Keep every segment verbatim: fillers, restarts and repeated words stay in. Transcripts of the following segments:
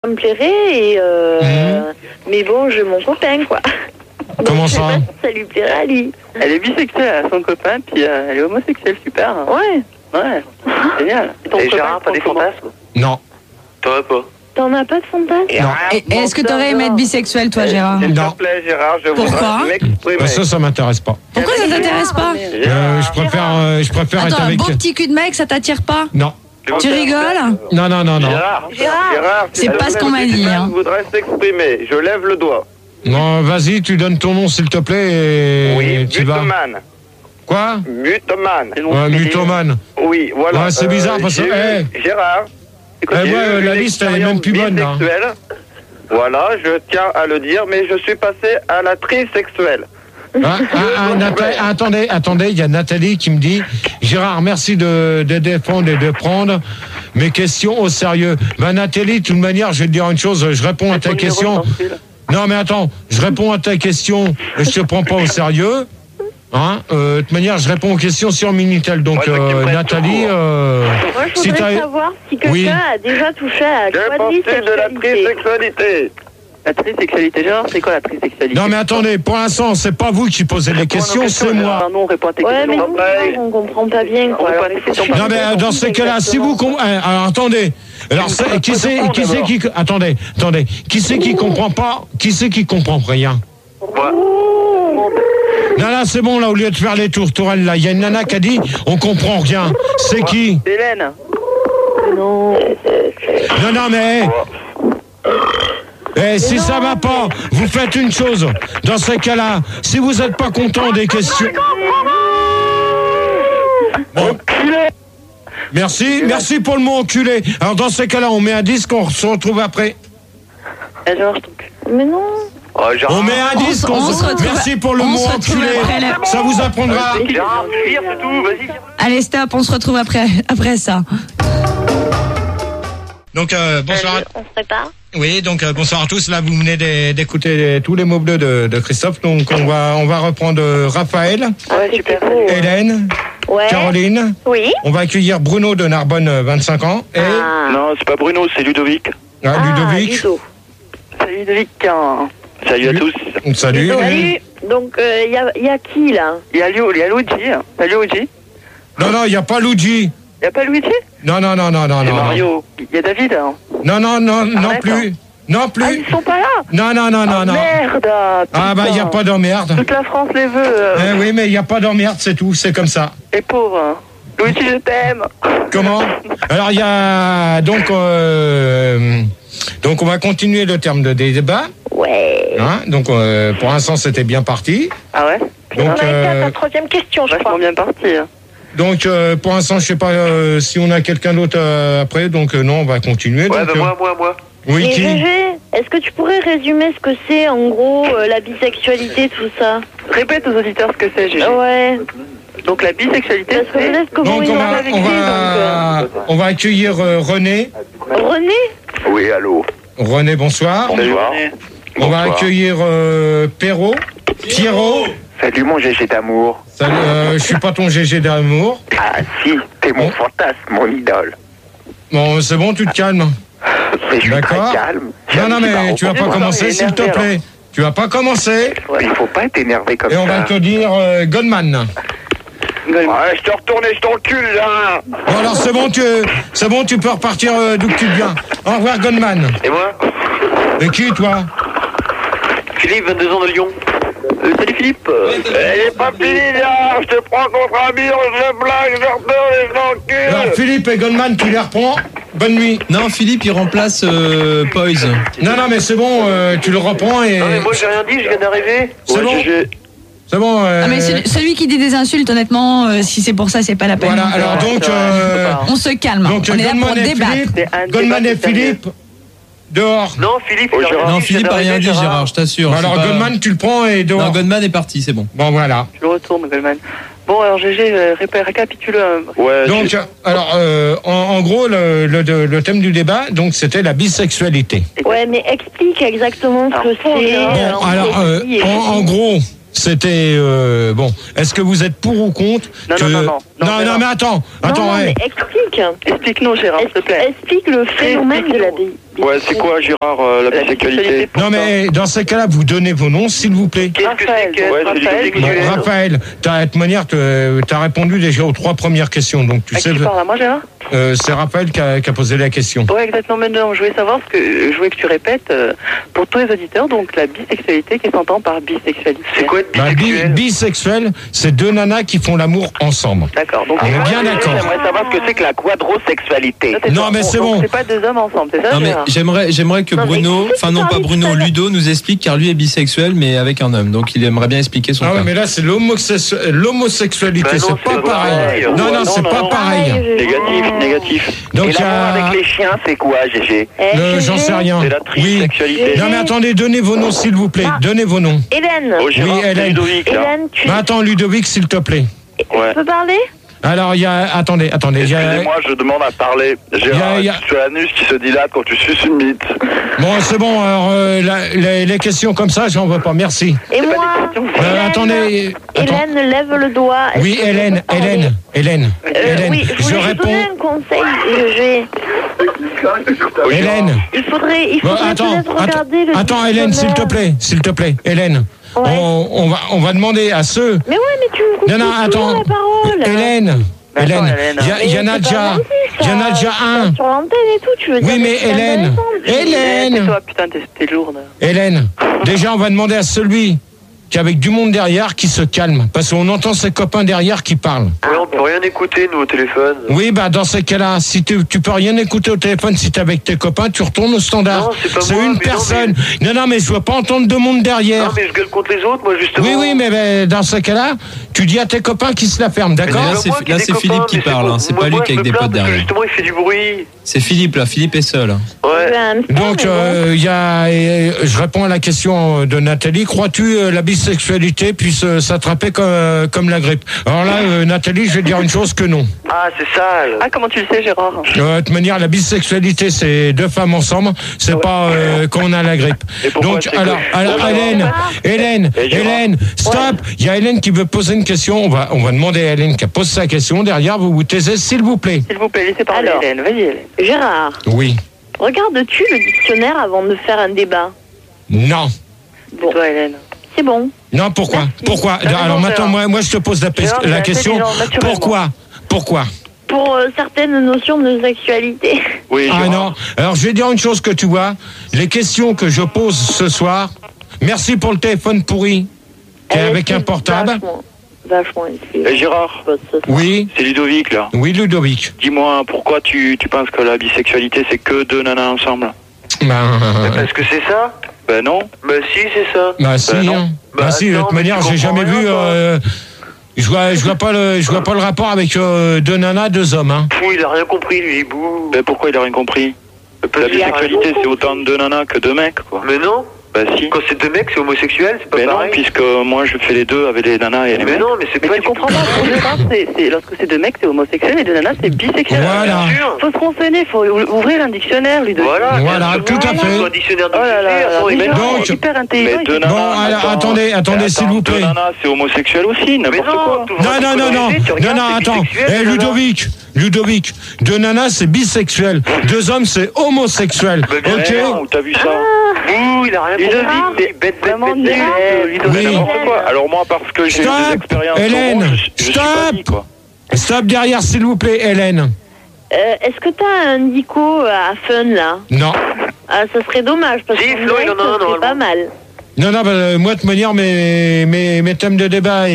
me plairait, et euh, mmh. mais bon, j'ai mon copain, quoi. Donc, comment ça? Si ça lui plairait à lui. Elle est bisexuelle, elle a son copain, puis euh, elle est homosexuelle, super. Ouais. Ouais, génial. Et, ton et Gérard, pas des fantasmes? Non. T'en as pas? T'en as pas de fantasme? Non. Et, et est-ce que t'aurais aimé être bisexuel, toi, Gérard? S'il Non. te plaît, Gérard, je Pourquoi? voudrais m'exprimer. Ça, ça m'intéresse pas. Pourquoi ça t'intéresse pas? Euh, je préfère, euh, je préfère Attends, être un avec. beau petit cul de mec, ça t'attire pas? Non. Tu rigoles? Non, non, non, non. Gérard, Gérard. Gérard, C'est pas ce qu'on m'a dit, hein. Je voudrais s'exprimer. Je lève le doigt. Non, vas-y, tu donnes ton nom, s'il te plaît, et Oui, tu vas. Mutoman. Quoi? Mutoman. Ouais, mutomane. Oui, voilà. Ouais, c'est bizarre parce que. j'ai- Eh, Gérard. eh, ouais, euh, la liste, elle est même plus bonne, là. Bisexuelle. Voilà, je tiens à le dire, mais je suis passé à la trisexuelle. Ah, ah, ah, Nathalie, attendez, attendez, il y a Nathalie qui me dit Gérard, merci de, de défendre et de prendre mes questions au sérieux. Ben Nathalie, de toute manière, je vais te dire une chose, je réponds à ta question. Non mais attends, je réponds à ta question et je te prends pas au sérieux. Hein, euh, de toute manière, je réponds aux questions sur Minitel. Donc, Ouais, euh, Nathalie, euh, Moi, je si voudrais t'as... savoir si quelqu'un Oui. a déjà touché à la Que penses-tu de la trisexualité? La trisexualité, Gérard, c'est quoi la trisexualité? Non mais attendez, pour l'instant, c'est pas vous qui posez les questions, c'est moi. Non, on répond à tes Ouais, mais questions. nous, on comprend pas bien, quoi. On Alors, répond à tes questions. Non mais euh, dans ces cas-là, si vous com- euh, alors attendez, alors c'est- qui c'est qui c'est qui attendez, attendez, qui c'est qui comprend pas, qui c'est qui comprend rien? Moi. Non là c'est bon là, au lieu de faire les tours tourelles là, il y a une nana qui a dit on comprend rien. C'est qui? Hélène. Non. Non non mais eh, si ça va pas, vous faites une chose. Dans ces cas-là, si vous n'êtes pas content des questions. Bon. Merci, merci pour le mot enculé. Alors dans ces cas-là, on met un disque, on se retrouve après. Eh, Gérard, je t'en- Mais non. Oh, Gérard. On met un On disque, se- on on se... se retrouve- Merci pour le on mot se retrouve enculé. après la- Ça vous apprendra. Gérard, cuire, c'est tout, vas-y. Allez, stop, on se retrouve après, après ça. Donc euh, bonsoir. Euh, on se prépare. Oui, donc euh, bonsoir à tous. Là, vous venez d'é- d'écouter tous les mots bleus de, de Christophe. Donc on va on va reprendre euh, Raphaël, Ouais, super. Hélène, Ouais. Caroline. Oui. On va accueillir Bruno de Narbonne, euh, vingt-cinq ans, et Ah. Non, c'est pas Bruno, c'est Ludovic. ah, Ludovic. Ludo. Salut Ludovic. hein. Salut à tous. Salut. Ludo, salut. Donc, il euh, y, a, y a qui, là? Il y a Lio- il y a Luigi. hein. Salut Luigi. Non, non, il n'y a pas Luigi. Il y a pas Luigi? Non, non, non, non, non, C'est non. Mario. Il y a David. hein. Non, non, non, non d'accord. plus. Non Ah, plus. ils sont pas là. Non, non, non, non, Ah, non. merde. Ah bah, il n'y a pas d'emmerde. Toute la France les veut. euh, Eh oui, mais il n'y a pas d'emmerde, c'est tout, c'est comme ça. Les pauvres. Luigi, je t'aime. Comment? Alors, il y a... Donc, euh, donc, on va continuer le terme de débat. Ouais. Hein, donc, euh, pour l'instant, c'était bien parti. Ah ouais? On Donc, a été à euh, ta troisième question, je Vachement crois. bien parti. hein. donc euh, pour l'instant, je sais pas euh, si on a quelqu'un d'autre euh, après. Donc, euh, non, on va continuer. Ouais, donc, bah euh, moi, moi, moi. oui, Et qui? G G, est-ce que tu pourrais résumer ce que c'est, en gros, euh, la bisexualité, tout ça? Répète aux auditeurs ce que c'est, Gégé. Ouais. Donc la bisexualité, Parce que c'est... peut-être que vous Donc, on m'en va, avez on dit, va, on va accueillir euh, René. donc... euh, René? Oui, allô. René, bonsoir. Bonsoir. On va Bonsoir. accueillir euh, Perrault. Pierrot. Salut mon Gégé d'amour. Salut, euh, je suis pas ton G G d'amour. Ah si, t'es mon Bon. fantasme, mon idole. Bon, c'est bon, tu te calmes. Mais je suis D'accord. très calme. Non, non, mais tu vas pas Bonsoir, commencer, il est s'il te énervé, plaît. Tu vas pas commencer. Il faut pas être énervé comme Et on va ça. te dire euh, Goldman. Ouais, je te retourne et je t'encule là. Bon, alors c'est bon, tu, c'est bon, tu peux repartir euh, d'où que tu viens. Au revoir, Goldman. Et moi? Et qui, toi? Philippe, vingt-deux ans de Lyon. Euh, salut Philippe. Elle est pas finie là. Je te prends contre un mur, je blague, je retourne et je Alors, t'encule. Philippe et Goldman, tu les reprends. Bonne nuit. Non, Philippe, il remplace euh, Poise. Non, non, mais c'est bon, euh, tu le reprends et... Non mais moi j'ai rien dit, je viens d'arriver. C'est Ouais, bon. Gégé. C'est bon. euh, Ah, mais celui, celui qui dit des insultes, honnêtement, euh, si c'est pour ça, c'est pas la peine. Voilà, alors donc... euh, On se calme. donc, on est là pour Goldman et débattre. Philippe, C'est un Goldman débat et Philippe, dehors. Non Philippe, il a rien Non, dit, je Philippe viens a rien dit, d'arriver, Gérard, je t'assure. Alors, c'est pas- Goldman, tu le prends et dehors. Non, Goldman est parti, c'est bon. Bon, voilà. Je le retourne, Goldman. Bon, alors Gégé, euh, répé- récapitule. euh, Ouais, Donc, tu- alors, euh, en, en gros, le, le, le thème du débat, donc, c'était la bisexualité. Ouais, mais explique exactement ce que c'est. Bon, euh, Bon, en alors, euh, précis et- en, en gros, c'était euh, bon. Est-ce que vous êtes pour ou contre Non, que... non, non, non. non, Non, mais non, non. mais attends, Non, attends, non, ouais. mais explique. Explique-nous, Gérard, s'il te plaît. Explique le phénomène de la, bi- Ouais, c'est quoi, Gérard, euh, la bisexualité? Non, mais dans ces cas-là, vous donnez vos noms, s'il vous plaît. Qu'est-ce que c'est que Ouais, c'est Raphaël du Bon, Raphaël. Raphaël, t'as, de toute manière, t'as répondu déjà aux trois premières questions, donc tu À sais, qui parle à moi, Gérard? euh, c'est Raphaël qui a, qui a posé la question. Ouais, exactement. Maintenant, je voulais savoir ce que je voulais que tu répètes euh, pour tous les auditeurs. Donc, la bisexualité, qu'est-ce qu'on entend par bisexualité? C'est quoi être Bah, bi- bisexuel? bisexuel, c'est deux nanas qui font l'amour ensemble. D'accord. Donc, On est bien d'accord. J'aimerais savoir ce que c'est que la quadrosexualité. Ça, c'est Non, ça. mais c'est donc, bon. C'est pas deux hommes ensemble, c'est ça, Non mais Gérard? j'aimerais j'aimerais que Non, mais Bruno, qui c'est enfin qui non pas parlait tout Bruno, à l'heure Ludo nous explique car lui est bisexuel mais avec un homme. Donc il aimerait bien expliquer son Ah ouais, cas. mais là, c'est l'homosexu- l'homosexualité, Bah non, c'est pas c'est pareil. pareil. Non, non, Non, c'est non, pas non. pareil. Négatif, négatif. Donc, Et il y a- l'amour avec les chiens, c'est quoi, Gégé? Eh, Euh, G G, J'en sais rien. C'est la Oui. trisexualité. Non, mais attendez, donnez vos noms, s'il vous plaît. Ah. Donnez vos noms. Hélène. Oh, Gérard, Oui, c'est Hélène. Ludovic, là. Hélène, tu, Bah, attends, Ludovic, s'il te plaît. Ouais. tu peux parler? Alors, il y a. Attendez, attendez. il y a- Excusez-moi, je demande à parler. Gérard, Il y a- il y a- tu as l'anus qui se dilate quand tu suces une bite. Bon, c'est bon, alors, euh, la- les, les questions comme ça, j'en veux pas. Merci. Et moi? Euh, Hélène, attendez. Attends. Hélène, lève le doigt. Est-ce Oui, que je Hélène, peux parler? Hélène, Hélène, Euh, Hélène. oui, je je voulais vous réponds. donner un conseil, G G. Hélène. Il faudrait, il Bon, faudrait attends, peut-être attends, regarder le attends, Hélène, s'il te dictionnaire. plaît, s'il te plaît, Hélène. Ouais. On, on va, on va demander à ceux. Mais ouais, mais tu me coupes Non, non, toujours attends. la parole. Hélène, Mais attends, Hélène, Hélène. il y, a- il y en Mais a c'est déjà, pas gentil, il y en a ça. déjà C'est un. sur l'antenne et tout, tu veux Oui, dire, mais c'est Hélène, intéressant. Hélène. Tais-toi, putain, t'es t'es lourde. Hélène, déjà, on va demander à celui qui est avec du monde derrière qui se calme, parce qu'on entend ses copains derrière qui parlent. Ouais, on peut rien écouter, nous, au téléphone. Oui, bah dans ces cas-là, si tu, tu peux rien écouter au téléphone, si t'es avec tes copains, tu retournes au standard. Non, c'est pas moi, une mais non, personne. Non, non, mais je veux pas entendre de monde derrière. Non, mais je gueule contre les autres, moi, justement. Oui, oui, mais ben, dans ce cas-là, tu dis à tes copains qu'ils se la ferment, Mais d'accord là, c'est- là, c'est Philippe qui parle, hein, c'est pas lui qui est avec des potes derrière. Justement, il fait du bruit. C'est Philippe là, Philippe est seul. Ouais. Ben, Donc, mais bon. euh, il y a, et je réponds à la question de Nathalie. Crois-tu euh, la bisexualité puisse euh, s'attraper comme, euh, comme la grippe? Alors là, euh, Nathalie, je vais te dire une chose que non. Ah, c'est ça. Ah, comment tu le sais, Gérard? Euh, de toute manière, la bisexualité, c'est deux femmes ensemble. C'est pas euh, quand on a la grippe. Et pourquoi Donc, c'est alors, quoi alors, Bonjour. Hélène, Hélène, Et Gérard. Hélène, stop. Il y a Hélène qui veut poser une question. On va, on va demander à Hélène qui pose sa question. Derrière, vous vous taisez, s'il vous plaît. S'il vous plaît, laissez parler Alors. Hélène. Vas-y, Hélène. Gérard, Oui. regardes-tu le dictionnaire avant de faire un débat? Non. Bon, Toi, Hélène. c'est bon. Non, pourquoi? Merci. Pourquoi? T'as raison, Alors maintenant, Gérard. moi, moi, je te pose la, pes- Gérard, la c'est question. intelligent, naturellement. Pourquoi? Pourquoi? Pour euh, certaines notions de sexualité. Oui, Ah Gérard. non. Alors, je vais dire une chose que tu vois. Les questions que je pose ce soir. Merci pour le téléphone pourri. Qui est Elle avec est un portable. Vachement, vachement excuse. Eh, Gérard, Oui. c'est Ludovic, là. Oui, Ludovic. Dis-moi, pourquoi tu, tu penses que la bisexualité, c'est que deux nanas ensemble? Ben, Parce que c'est ça? Ben non. Bah si, c'est ça. bah si, Ben non. hein. Bah, Bah si, de non, toute mais manière, tu j'ai jamais comprends vu. rien, toi. euh, je vois, je vois pas le, je vois pas le rapport avec euh, deux nanas, deux hommes. Hein. Fou, il a rien compris, lui, bouh. Ben pourquoi il a rien compris? La bisexualité, c'est autant deux nanas que deux mecs, quoi. Mais non. Bah si. Quand c'est deux mecs, c'est homosexuel, c'est pas Ben pareil. Non, puisque moi, je fais les deux avec les nanas et les mecs. Mais non, mais c'est Mais pas tu du comprends tout. pas, pour Gérard, c'est, c'est, lorsque c'est deux mecs, c'est homosexuel, et deux nanas, c'est bisexuel. Voilà. Faut se renseigner, faut ouvrir un dictionnaire, lui. Voilà, Voilà, tout à fait. Un dictionnaire de Oh là là, là, mais mais donc- donc, hyper intelligent. Mais deux il- nanas. Bon, alors, attends. attendez, attendez, Mais s'il attends, vous plaît. Deux nanas, c'est homosexuel aussi, n'importe quoi. Non, non, non, non, non, non, attends. Eh, Ludovic, Ludovic, deux nanas, c'est bisexuel. Deux hommes, c'est homosexuel. Ok? Où t'as vu ça? Ouh, il a rien Ludovic, compris. t'es bête, bête, Vraiment bête, nul, bête. euh, Ludovic. Oui. N'importe quoi. Alors moi, parce que j'ai eu Stop, des expériences Hélène, homo, je, je suis stop. pas dit, quoi. Stop derrière, s'il vous plaît, Hélène. Euh, Est-ce que t'as un dico à fun là? Non. Ah, ça serait dommage parce Si, que Flo, il en a un, ça serait normalement. pas mal. Non, non, bah, euh, moi, de toute manière, mes, mes, mes thèmes de débat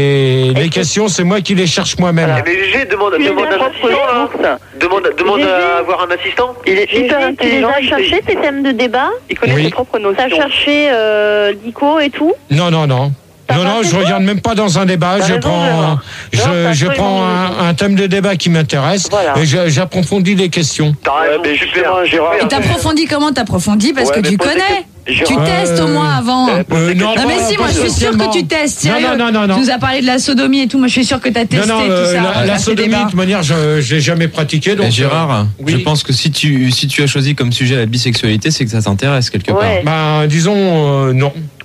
et les questions, c'est moi qui les cherche moi-même. Voilà. Mais Gégé, demande, Tu les demande as un propres assistant, là. sources. Demande, demande Gégé. à avoir un assistant. Il est Gégé, hyper tu les intelligent. as il cherchés sait- tes thèmes de débat? Il connaît Oui. ses propres T'as notions. cherché euh, dico et tout? Non, non, non. T'as Non, pas non, fait je ça regarde même pas dans un débat. T'as Je raison, prends, Gérard. Non, je, t'as je absolument prends un, un thème de débat qui m'intéresse Voilà. et je- j'approfondis les questions. T'as raison, mais justement, Gérard. Et t'approfondis comment? T'approfondis parce Ouais, que mais tu pose des connais. questions. Tu Gérard, testes au moins avant. Euh, non, Non mais pas- si, moi pas je suis sûre spécialement. que tu testes, Non, sérieux. non, non, non, non. Tu nous as parlé de la sodomie et tout, moi je suis sûre que tu as testé Non, non, tout euh, ça. la, avant de la faire ces sodomie, de débats. toute manière, je, je l'ai jamais pratiqué. Donc, Et Gérard, euh, je oui. pense que si tu si tu as choisi comme sujet la bisexualité, c'est que ça t'intéresse quelque part. Ouais. Ben, disons, euh, non.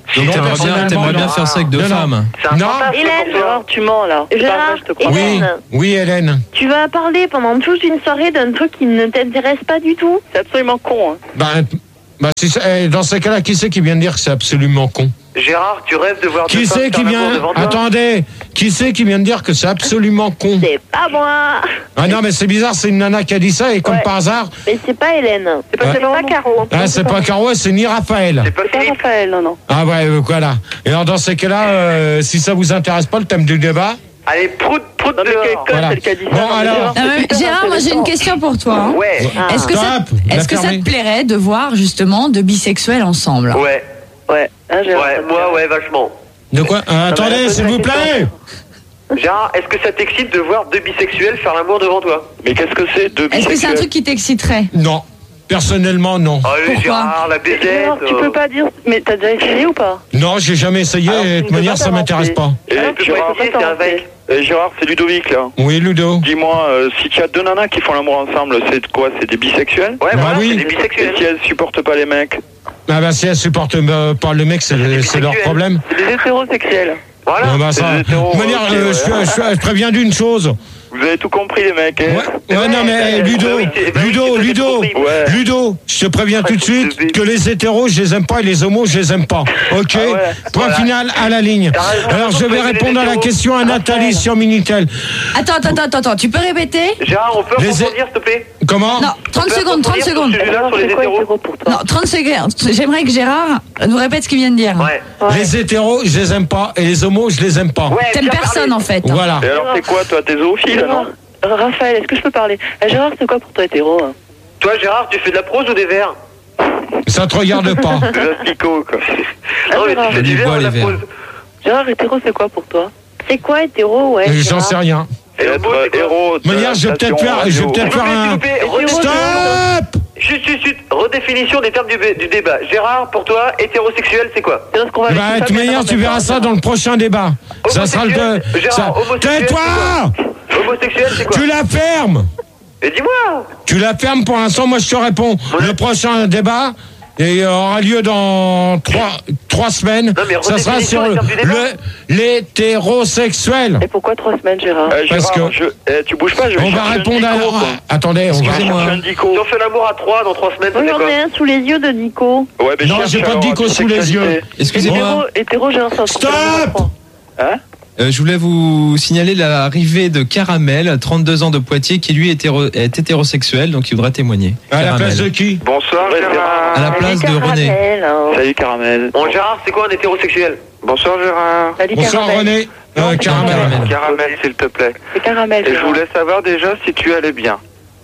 Donc t'aimerais bien, personnellement, t'aimerais bien non. faire ça avec deux Non, non. femmes. C'est un Non. fantasme Hélène, pour toi. Gérard, tu mens là. C'est pas Gérard, vrai, je te crois. Oui, Hélène. oui, Hélène. Tu vas parler pendant toute une soirée d'un truc qui ne t'intéresse pas du tout. C'est absolument con. Hein. Bah, bah si c'est- eh, dans ces cas-là, qui c'est qui vient de dire que c'est absolument con? Gérard, tu rêves de voir Qui deux femmes c'est qui faire l'amour vient devant toi? Attendez, qui c'est qui vient de dire que c'est absolument con? C'est pas moi. Ah non, mais c'est bizarre, c'est une nana qui a dit ça et comme Ouais. par hasard, Mais c'est pas Hélène. C'est pas, Ouais. c'est pas Caro. ah, c'est pas Caro, c'est ni Raphaël. C'est pas C'est pas Philippe. Raphaël, non, non. Ah ouais, euh, voilà. Et alors dans ces cas-là, euh, si ça vous intéresse pas le thème du débat, Allez, prout, prout Non, mais dehors. quelle conne, Voilà. celle qui a dit ça. Bon, Non, mais alors. Gérard, Ah, mais c'est Gérard, moi j'ai une question pour toi. hein. Ouais, Est-ce que, ça, Stop, la est-ce que ça fermer. te plairait de voir justement deux bisexuels ensemble? ouais, Ouais, hein, Gérard, ouais, ça te moi, plaît. ouais, vachement. de quoi Euh, Attendez, pose s'il la vous question. plaît. Gérard, est-ce que ça t'excite de voir deux bisexuels faire l'amour devant toi? Mais qu'est-ce que c'est, deux Est-ce que c'est un truc qui t'exciterait? Non, personnellement non. Allez, Pourquoi Gérard, la baisette. Gérard, tu euh, peux pas dire. Mais t'as déjà essayé ou pas? Non, j'ai jamais essayé Alors, et de tu toute ne manière peux ça pas m'intéresse pas. Et Alors, tu peux Gérard, pas c'est un t'inventer. mec. Eh, Gérard, c'est Ludovic là. Oui, Ludo. Dis-moi, euh, si tu as deux nanas qui font l'amour ensemble, c'est quoi? C'est des bisexuels? Ouais, Bah voilà, oui. c'est des Et bisexuels. si elles supportent pas les mecs? Ah bah si elles supportent euh, pas le mec, c'est c'est leur problème. C'est des hétérosexuels. Voilà. Ah bah ça. des hétéros, De manière, ok, euh, ouais. je, je- je préviens d'une chose. Vous avez tout compris les mecs, hein? Ouais, ouais, non mais bah, Ludo, bah oui, c'est- bah oui, Ludo, c'est ce que j'ai Ludo, compris. Ouais. Ludo, je te préviens tout de suite que les hétéros, je les aime pas et les homos, je les aime pas. Ok. Ah ouais. Point Voilà. final à la ligne. T'as raison, Alors je vais les répondre à la hétéros. question à Nathalie sur Minitel. Attends, attends, attends, attends, tu peux répéter? Gérard, on peut Les- rebondir, s'il te plaît? Comment? Non, trente On peut secondes, trente rebondir sur secondes. ce sujet-là, sur les C'est quoi hétéros? hétéro pour toi? Non, trente secondes. J'aimerais que Gérard nous répète ce qu'il vient de dire. Ouais. Ouais. Les hétéros, je les aime pas et les homos, je les aime pas. Ouais, T'aimes bien personne parlé. en fait. Voilà. Et alors c'est quoi toi? T'es zoophile, Gérard, non? Raphaël, est-ce que je peux parler? Eh, Gérard, c'est quoi pour toi hétéro? hein Toi, Gérard, tu fais de la prose ou des vers? Ça te regarde pas. De la pico quoi. Ah, Non, mais Gérard, tu fais Du du verre bois, ou de la les vers. prose? Gérard, hétéro, c'est quoi pour toi? C'est quoi hétéro, ouais. J'en Gérard sais rien. Et Et le mot, c'est être quoi? héros. De manière, je vais peut-être faire, je vais peut-être S'il faire vous un. plaît, s'il vous plaît, Stop! Chut, chut, chut. Redéfinition des termes du, du débat. Gérard, pour toi, hétérosexuel, c'est quoi? C'est lorsqu'on va Bah, avec de une toute femme, manière, mais tu non, verras mais ça non. dans le prochain débat. Ça sera le. Homosexuel, Gérard, ça- homosexuel, Tais-toi! Homosexuel, c'est quoi? Tu la fermes! Et dis-moi. Tu la fermes pour l'instant, moi je te réponds. Le prochain débat et aura lieu dans trois, trois semaines. Non, mais Ça sera redéfinition sur des le, termes du débat. le- l'hétérosexuel. Et pourquoi trois semaines, Gérard? Eh, Parce Gérard, que- je- eh, tu bouges pas, je vais On va chercher un répondre à. dico, quoi. Attendez, on va. Je vais Excusez-moi. chercher un dico. Si on fait l'amour à trois dans trois semaines, ça Moi fait j'en quoi? ai un sous les yeux de Nico. Ouais, mais Non, cherche j'ai pas de alors, dico sous les bisexualité. yeux. Excusez-moi, Hétéro, hétéro, Gérard, c'est un Stop! Hein? euh, je voulais vous signaler l'arrivée de Caramel, trente-deux ans de Poitiers, qui lui est, hétéro- est hétérosexuel, donc il voudrait témoigner. À la Caramel. place de qui? Bonsoir Gérard. À la place de René. hein. Salut Caramel. Bon, Gérard, c'est quoi un hétérosexuel? Bonsoir Gérard. Salut, Bonsoir Caramel. René. Euh, Non, c'est Caramel. Caramel. Caramel, s'il te plaît. C'est Caramel, Et je Gérard. voulais savoir déjà si tu allais bien.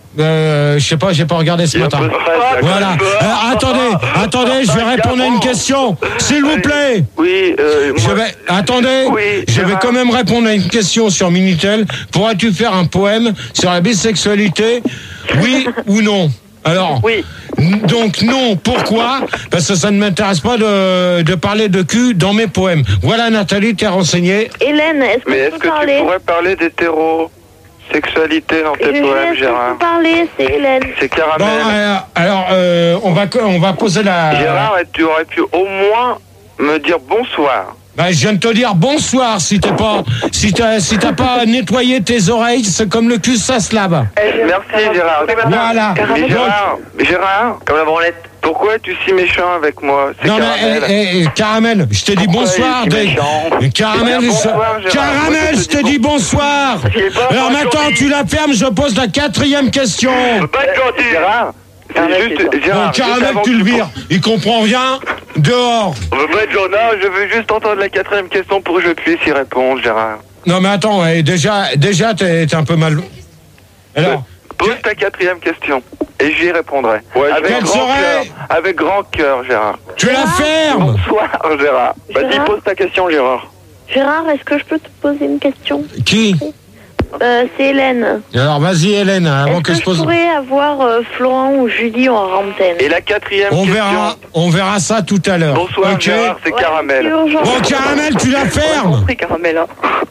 Euh, je sais pas, j'ai pas regardé ce Il y a matin. un peu de stress, là, Voilà. quand même. Euh, attendez, attendez, je vais répondre à une question, s'il vous plaît. Oui, euh, Je moi- vais, attendez, Oui, je vais Gérard. quand même répondre à une question sur Minitel. Pourras-tu faire un poème sur la bisexualité? Oui ou non? Alors, Oui. n- donc non, pourquoi? Parce que ça ne m'intéresse pas de, de parler de cul dans mes poèmes. Voilà Nathalie, t'es renseignée. Hélène, est-ce que Mais je est-ce peux que tu parler? pourrais parler d'hétérosexualité dans Je tes vais poèmes, est-ce que je Gérard? peux parler, c'est Hélène. C'est Bon, Caramel. euh, alors, euh, on va, on va poser la... Gérard, tu aurais pu au moins me dire bonsoir. Bah, je viens de te dire bonsoir si t'es pas, si t'as, si t'as pas nettoyé tes oreilles, c'est comme le cul, ça se lave. Merci Gérard. Voilà. Mais Gérard, Gérard, Comme la branlette. pourquoi es-tu si méchant avec moi? C'est Non mais Caramel. eh, eh, eh, Caramel, je te dis Pourquoi bonsoir. il est si des- méchant? Caramel, Eh bien, je- bonsoir, Gérard. Caramel, Moi, je te dis bonsoir. Il est pas Alors pas maintenant, gentil. tu la fermes, je pose la quatrième question. Pas être gentil. Gérard, Caramel, c'est c'est juste, ça. Gérard, Bon, juste Caramel, avant tu que le vires. Il comprend rien. Dehors. On veut pas être gentil. Non, je veux juste entendre la quatrième question pour que je puisse y répondre, Gérard. Non mais attends, eh, déjà, déjà, t'es, t'es un peu mal. Alors, Pose ta quatrième question et j'y répondrai. avec Quelles grand seraient- cœur, avec grand cœur, Gérard. tu la fermes. Bonsoir, Gérard. Vas-y, Gérard pose ta question, Gérard. Gérard, est-ce que je peux te poser une question? Qui? Euh, c'est Hélène. Alors vas-y Hélène, avant Est-ce que que je je pose. pourrais avoir euh, Florent ou Julie en antenne? Et la quatrième On question. verra, on verra ça tout à l'heure. Bonsoir, Ok. Gérard, c'est Ouais, Caramel. c'est urgent. Bon Caramel, tu la J'ai fermes. compris, Caramel. Hein.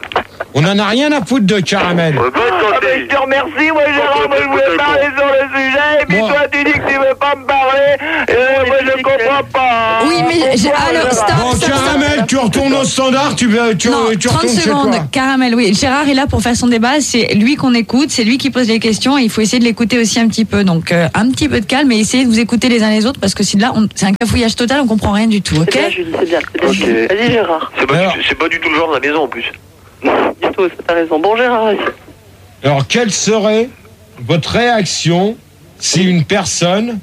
On en a rien à foutre de Caramel. Ah bah, je te remercie, moi Gérard, moi je voulais parler sur le sujet, et puis Moi- toi tu dis que tu veux pas me parler, et moi je comprends pas. Oui, mais j'ai- alors, stop, Bon, stop, stop. Caramel, tu retournes au standard, tu, veux- tu, Non, tu trente retournes chez secondes. toi. Caramel, oui. Gérard est là pour faire son débat. C'est lui qu'on écoute. C'est lui qui pose les questions. Et il faut essayer de l'écouter aussi un petit peu. Donc, euh, un petit peu de calme et essayez de vous écouter les uns les autres parce que si là, on- c'est un cafouillage total, on comprend rien du tout. Ok? C'est bien, Julie, c'est bien. C'est bien. Ok. Vas-y, Gérard. C'est pas, Alors- du- c'est pas du tout le genre de la maison en plus. Du tout, t'as raison. Bon, Gérard, vas-y. Alors, quelle serait votre réaction si une personne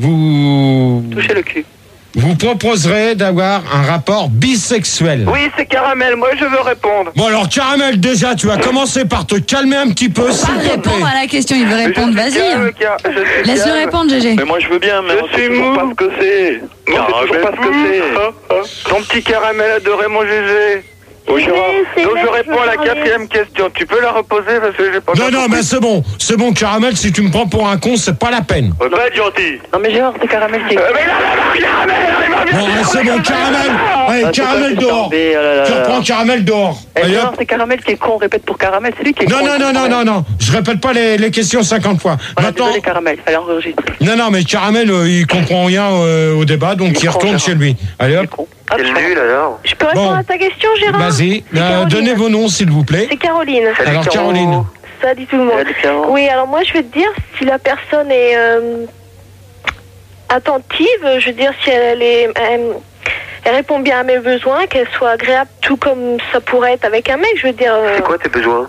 vous, Touchez le cul. vous proposerait d'avoir un rapport bisexuel? Oui, c'est Caramel, moi je veux répondre. Bon, alors, Caramel, déjà, tu vas commencer par te calmer un petit peu, s'il Pas te plaît. répondre à la question. Il veut répondre. Je suis Vas-y. calme, Car- je suis Laisse-le calme. répondre, G G. Mais moi je veux bien, mais Je on sait suis toujours mou. pas ce que c'est. On sait toujours pas ce que c'est. Ton petit Caramel adoré mon Gégé. Oh, Gérard. C'est Donc je là que réponds à la veux parler. quatrième question. Tu peux la reposer parce que j'ai pas Non, bien non, compris. mais c'est bon. C'est bon, Caramel, si tu me prends pour un con, c'est pas la peine. On va être gentil. Non, mais Gérard, c'est Caramel qui est. Euh, mais là, là, là, Caramel, il va bien Bon, faire c'est quoi, bon, Caramel. Allez, Ah, c'est Caramel pas dehors. tombé, oh là là Tu là. reprends Caramel dehors. Eh, Allez, Gérard, hop. c'est Caramel qui est con, on répète pour Caramel, c'est lui qui est Non, con. non, il non, non, comprend non, non. Je répète pas les, les questions cinquante fois. Voilà, Maintenant, désolé, Caramel, allez enregistrer. non, non, mais Caramel, euh, il comprend rien euh, au débat, donc Il il est con, retourne Gérard. chez lui. Allez, C'est hop. con. Hop, Quel je nul alors. Je peux répondre Bon. à ta question, Gérard? Vas-y, C'est euh, Caroline. donnez vos noms, s'il vous plaît. C'est Caroline. Salut, Alors, Caro. Caroline. Salut tout le monde. Salut, Caro. Oui, alors moi je vais te dire, si la personne est euh, attentive, je veux dire, si elle est... Elle, elle répond bien à mes besoins, qu'elle soit agréable, tout comme ça pourrait être avec un mec, je veux dire... euh, C'est quoi tes besoins?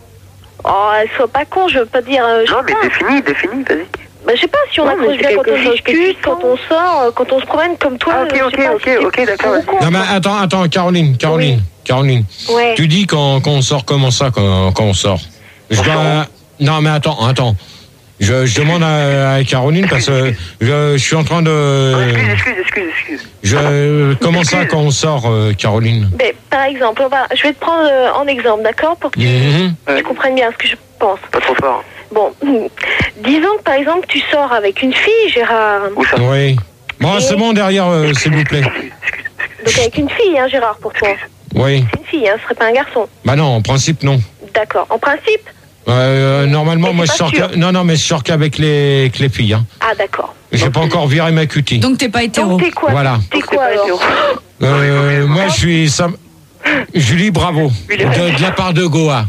Oh, elle soit pas con, je veux pas dire... euh, je Non sais mais pas. définis, définis, vas-y. Bah, je sais pas, si on Non, mais accroche c'est bien quand quelque on chose que discute, tu quand sens. on sort, euh, quand on se promène comme toi... Ah, ok, euh, je ok, sais pas, ok, si t'es ok, d'accord, con, vas-y. con. Non, mais attends, attends, Caroline, Caroline, Caroline. Ouais. Tu dis quand, quand on sort, comment ça, quand, quand on sort? Je dois... Non, mais attends, attends. Je, je demande à, à Caroline parce que je, je suis en train de... Excuse, excuse, excuse, excuse. Je, comment ça, quand on sort, euh, Caroline? Mais, par exemple, on va, je vais te prendre euh, en exemple, d'accord, pour que tu, Mhm. tu comprennes bien ce que je pense. Pas trop fort. Bon, disons que par exemple, tu sors avec une fille, Gérard. Où ça? Oui. Bon, c'est bon derrière, euh, s'il vous plaît. Donc avec une fille, hein, Gérard, pour toi. Oui. C'est une fille, hein, ce serait pas un garçon. Bah non, en principe, non. D'accord. En principe? Euh, normalement, Mais moi, je c'est sors pas sûr. que... Non, non, mais je sors qu'avec les, avec les filles. Hein. Ah, d'accord. J'ai pas encore viré ma cutie. Donc, t'es pas hétéro. Donc t'es quoi? Voilà. T'es Donc, c'est quoi pas alors? hétéro. Euh, moi, je suis... Sam- Julie, bravo. De, de la part de Goa.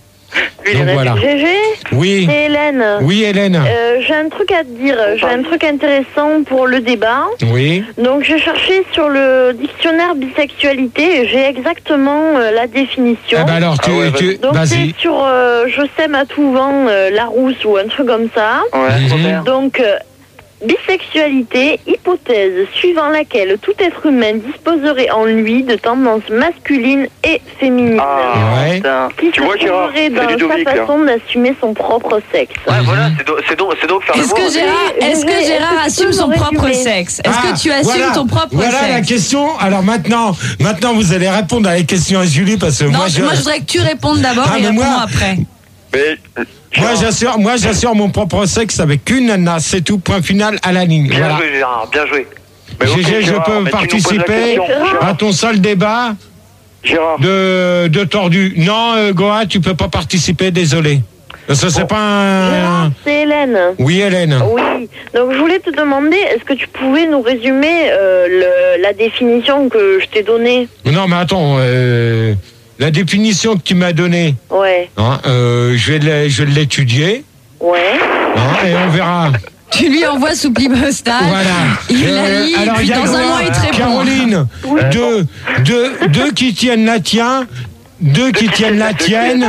Donc voilà. G G, Oui. c'est Hélène. Oui, Hélène. Euh, j'ai un truc à te dire, j'ai un truc intéressant pour le débat. Oui. Donc j'ai cherché sur le dictionnaire bisexualité et j'ai exactement euh, la définition. Ah bah alors, tu... Ah ouais, tu... Donc Vas-y. c'est sur euh, je sème à tout vent euh, Larousse ou un truc comme ça. Ouais, Mhm. Robert. Donc euh, bisexualité, hypothèse suivant laquelle tout être humain disposerait en lui de tendances masculines et féminines. Ah, Ouais. putain. Qui Tu se vois, Gérard, trouverait c'est dans Ludovic, sa là. façon d'assumer son propre sexe. Ouais, voilà, c'est donc, c'est donc, c'est donc faire Est-ce l'amour. que Gérard, Mais, est-ce que mais, Gérard est-ce que tu assume peux son me propre résumer sexe? Est-ce Ah, que tu assumes voilà. ton propre Voilà la sexe? question. Alors maintenant, maintenant, vous allez répondre à la question à Julie parce que Non, moi, moi, je... je voudrais que tu répondes d'abord Ah, et mais moi- répondons après. Mais, Moi, j'assure, moi, j'assure mon propre sexe avec une nana. C'est tout. Point final à la ligne. Bien Voilà. joué Gérard, bien joué. mais ok, G G, je Gérard, peux mais tu nous poses la participer question, Gérard. à ton seul débat Gérard. de, de tordu. Non, euh, Goa, tu peux pas participer, désolé. Ça, c'est pas un... Gérard, c'est Hélène. Oui, Hélène. Oui, donc je voulais te demander, est-ce que tu pouvais nous résumer euh, le- la définition que je t'ai donnée? Non, mais attends, euh, la définition que tu m'as donnée, Ouais, hein, euh, je vais l'é- je vais l'étudier, ouais. hein, et on verra. Tu lui envoies sous postal. Voilà. Il Euh, la lit, alors, puis il y a dans un Goa, mois, il te répond. Caroline, deux, deux, deux qui tiennent la tienne, deux qui tiennent la tienne,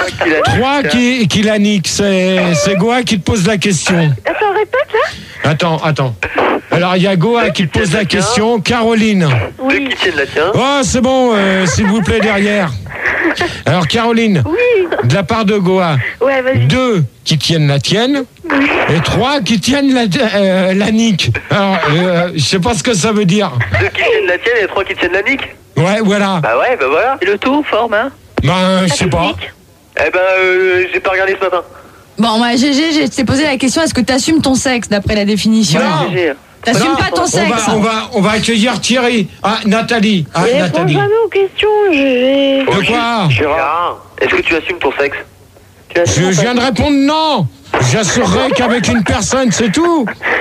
trois qui, qui la niquent. C'est c'est Goa qui te pose la question. Attends, répète là. Attends, attends. Alors, il y a Goa qui te pose la question. Caroline. Deux Oui. qui tiennent la tienne. Oh, c'est bon, euh, s'il vous plaît, derrière. Alors, Caroline, Oui. de la part de Goa, Ouais, vas-y. deux qui tiennent la tienne et trois qui tiennent la, euh, la nique. Alors, euh, je sais pas ce que ça veut dire. Deux qui tiennent la tienne et trois qui tiennent la nique. Ouais, voilà. Bah ouais, bah voilà. Et le tout forme, hein? Ben, je sais pas. Eh ben, euh, j'ai pas regardé ce matin. Bon, moi, G G, je t'ai posé la question, est-ce que tu assumes ton sexe d'après la définition? Non. G G. T'assumes Non, pas ton on sexe? va, on, va, on va accueillir Thierry. Ah, Nathalie. Ah, Mais réponds Nathalie. jamais aux questions, G G. De quoi? Gérard. Gérard. Est-ce que tu assumes ton sexe? Je viens de répondre non. J'assurerai qu'avec une personne, c'est tout.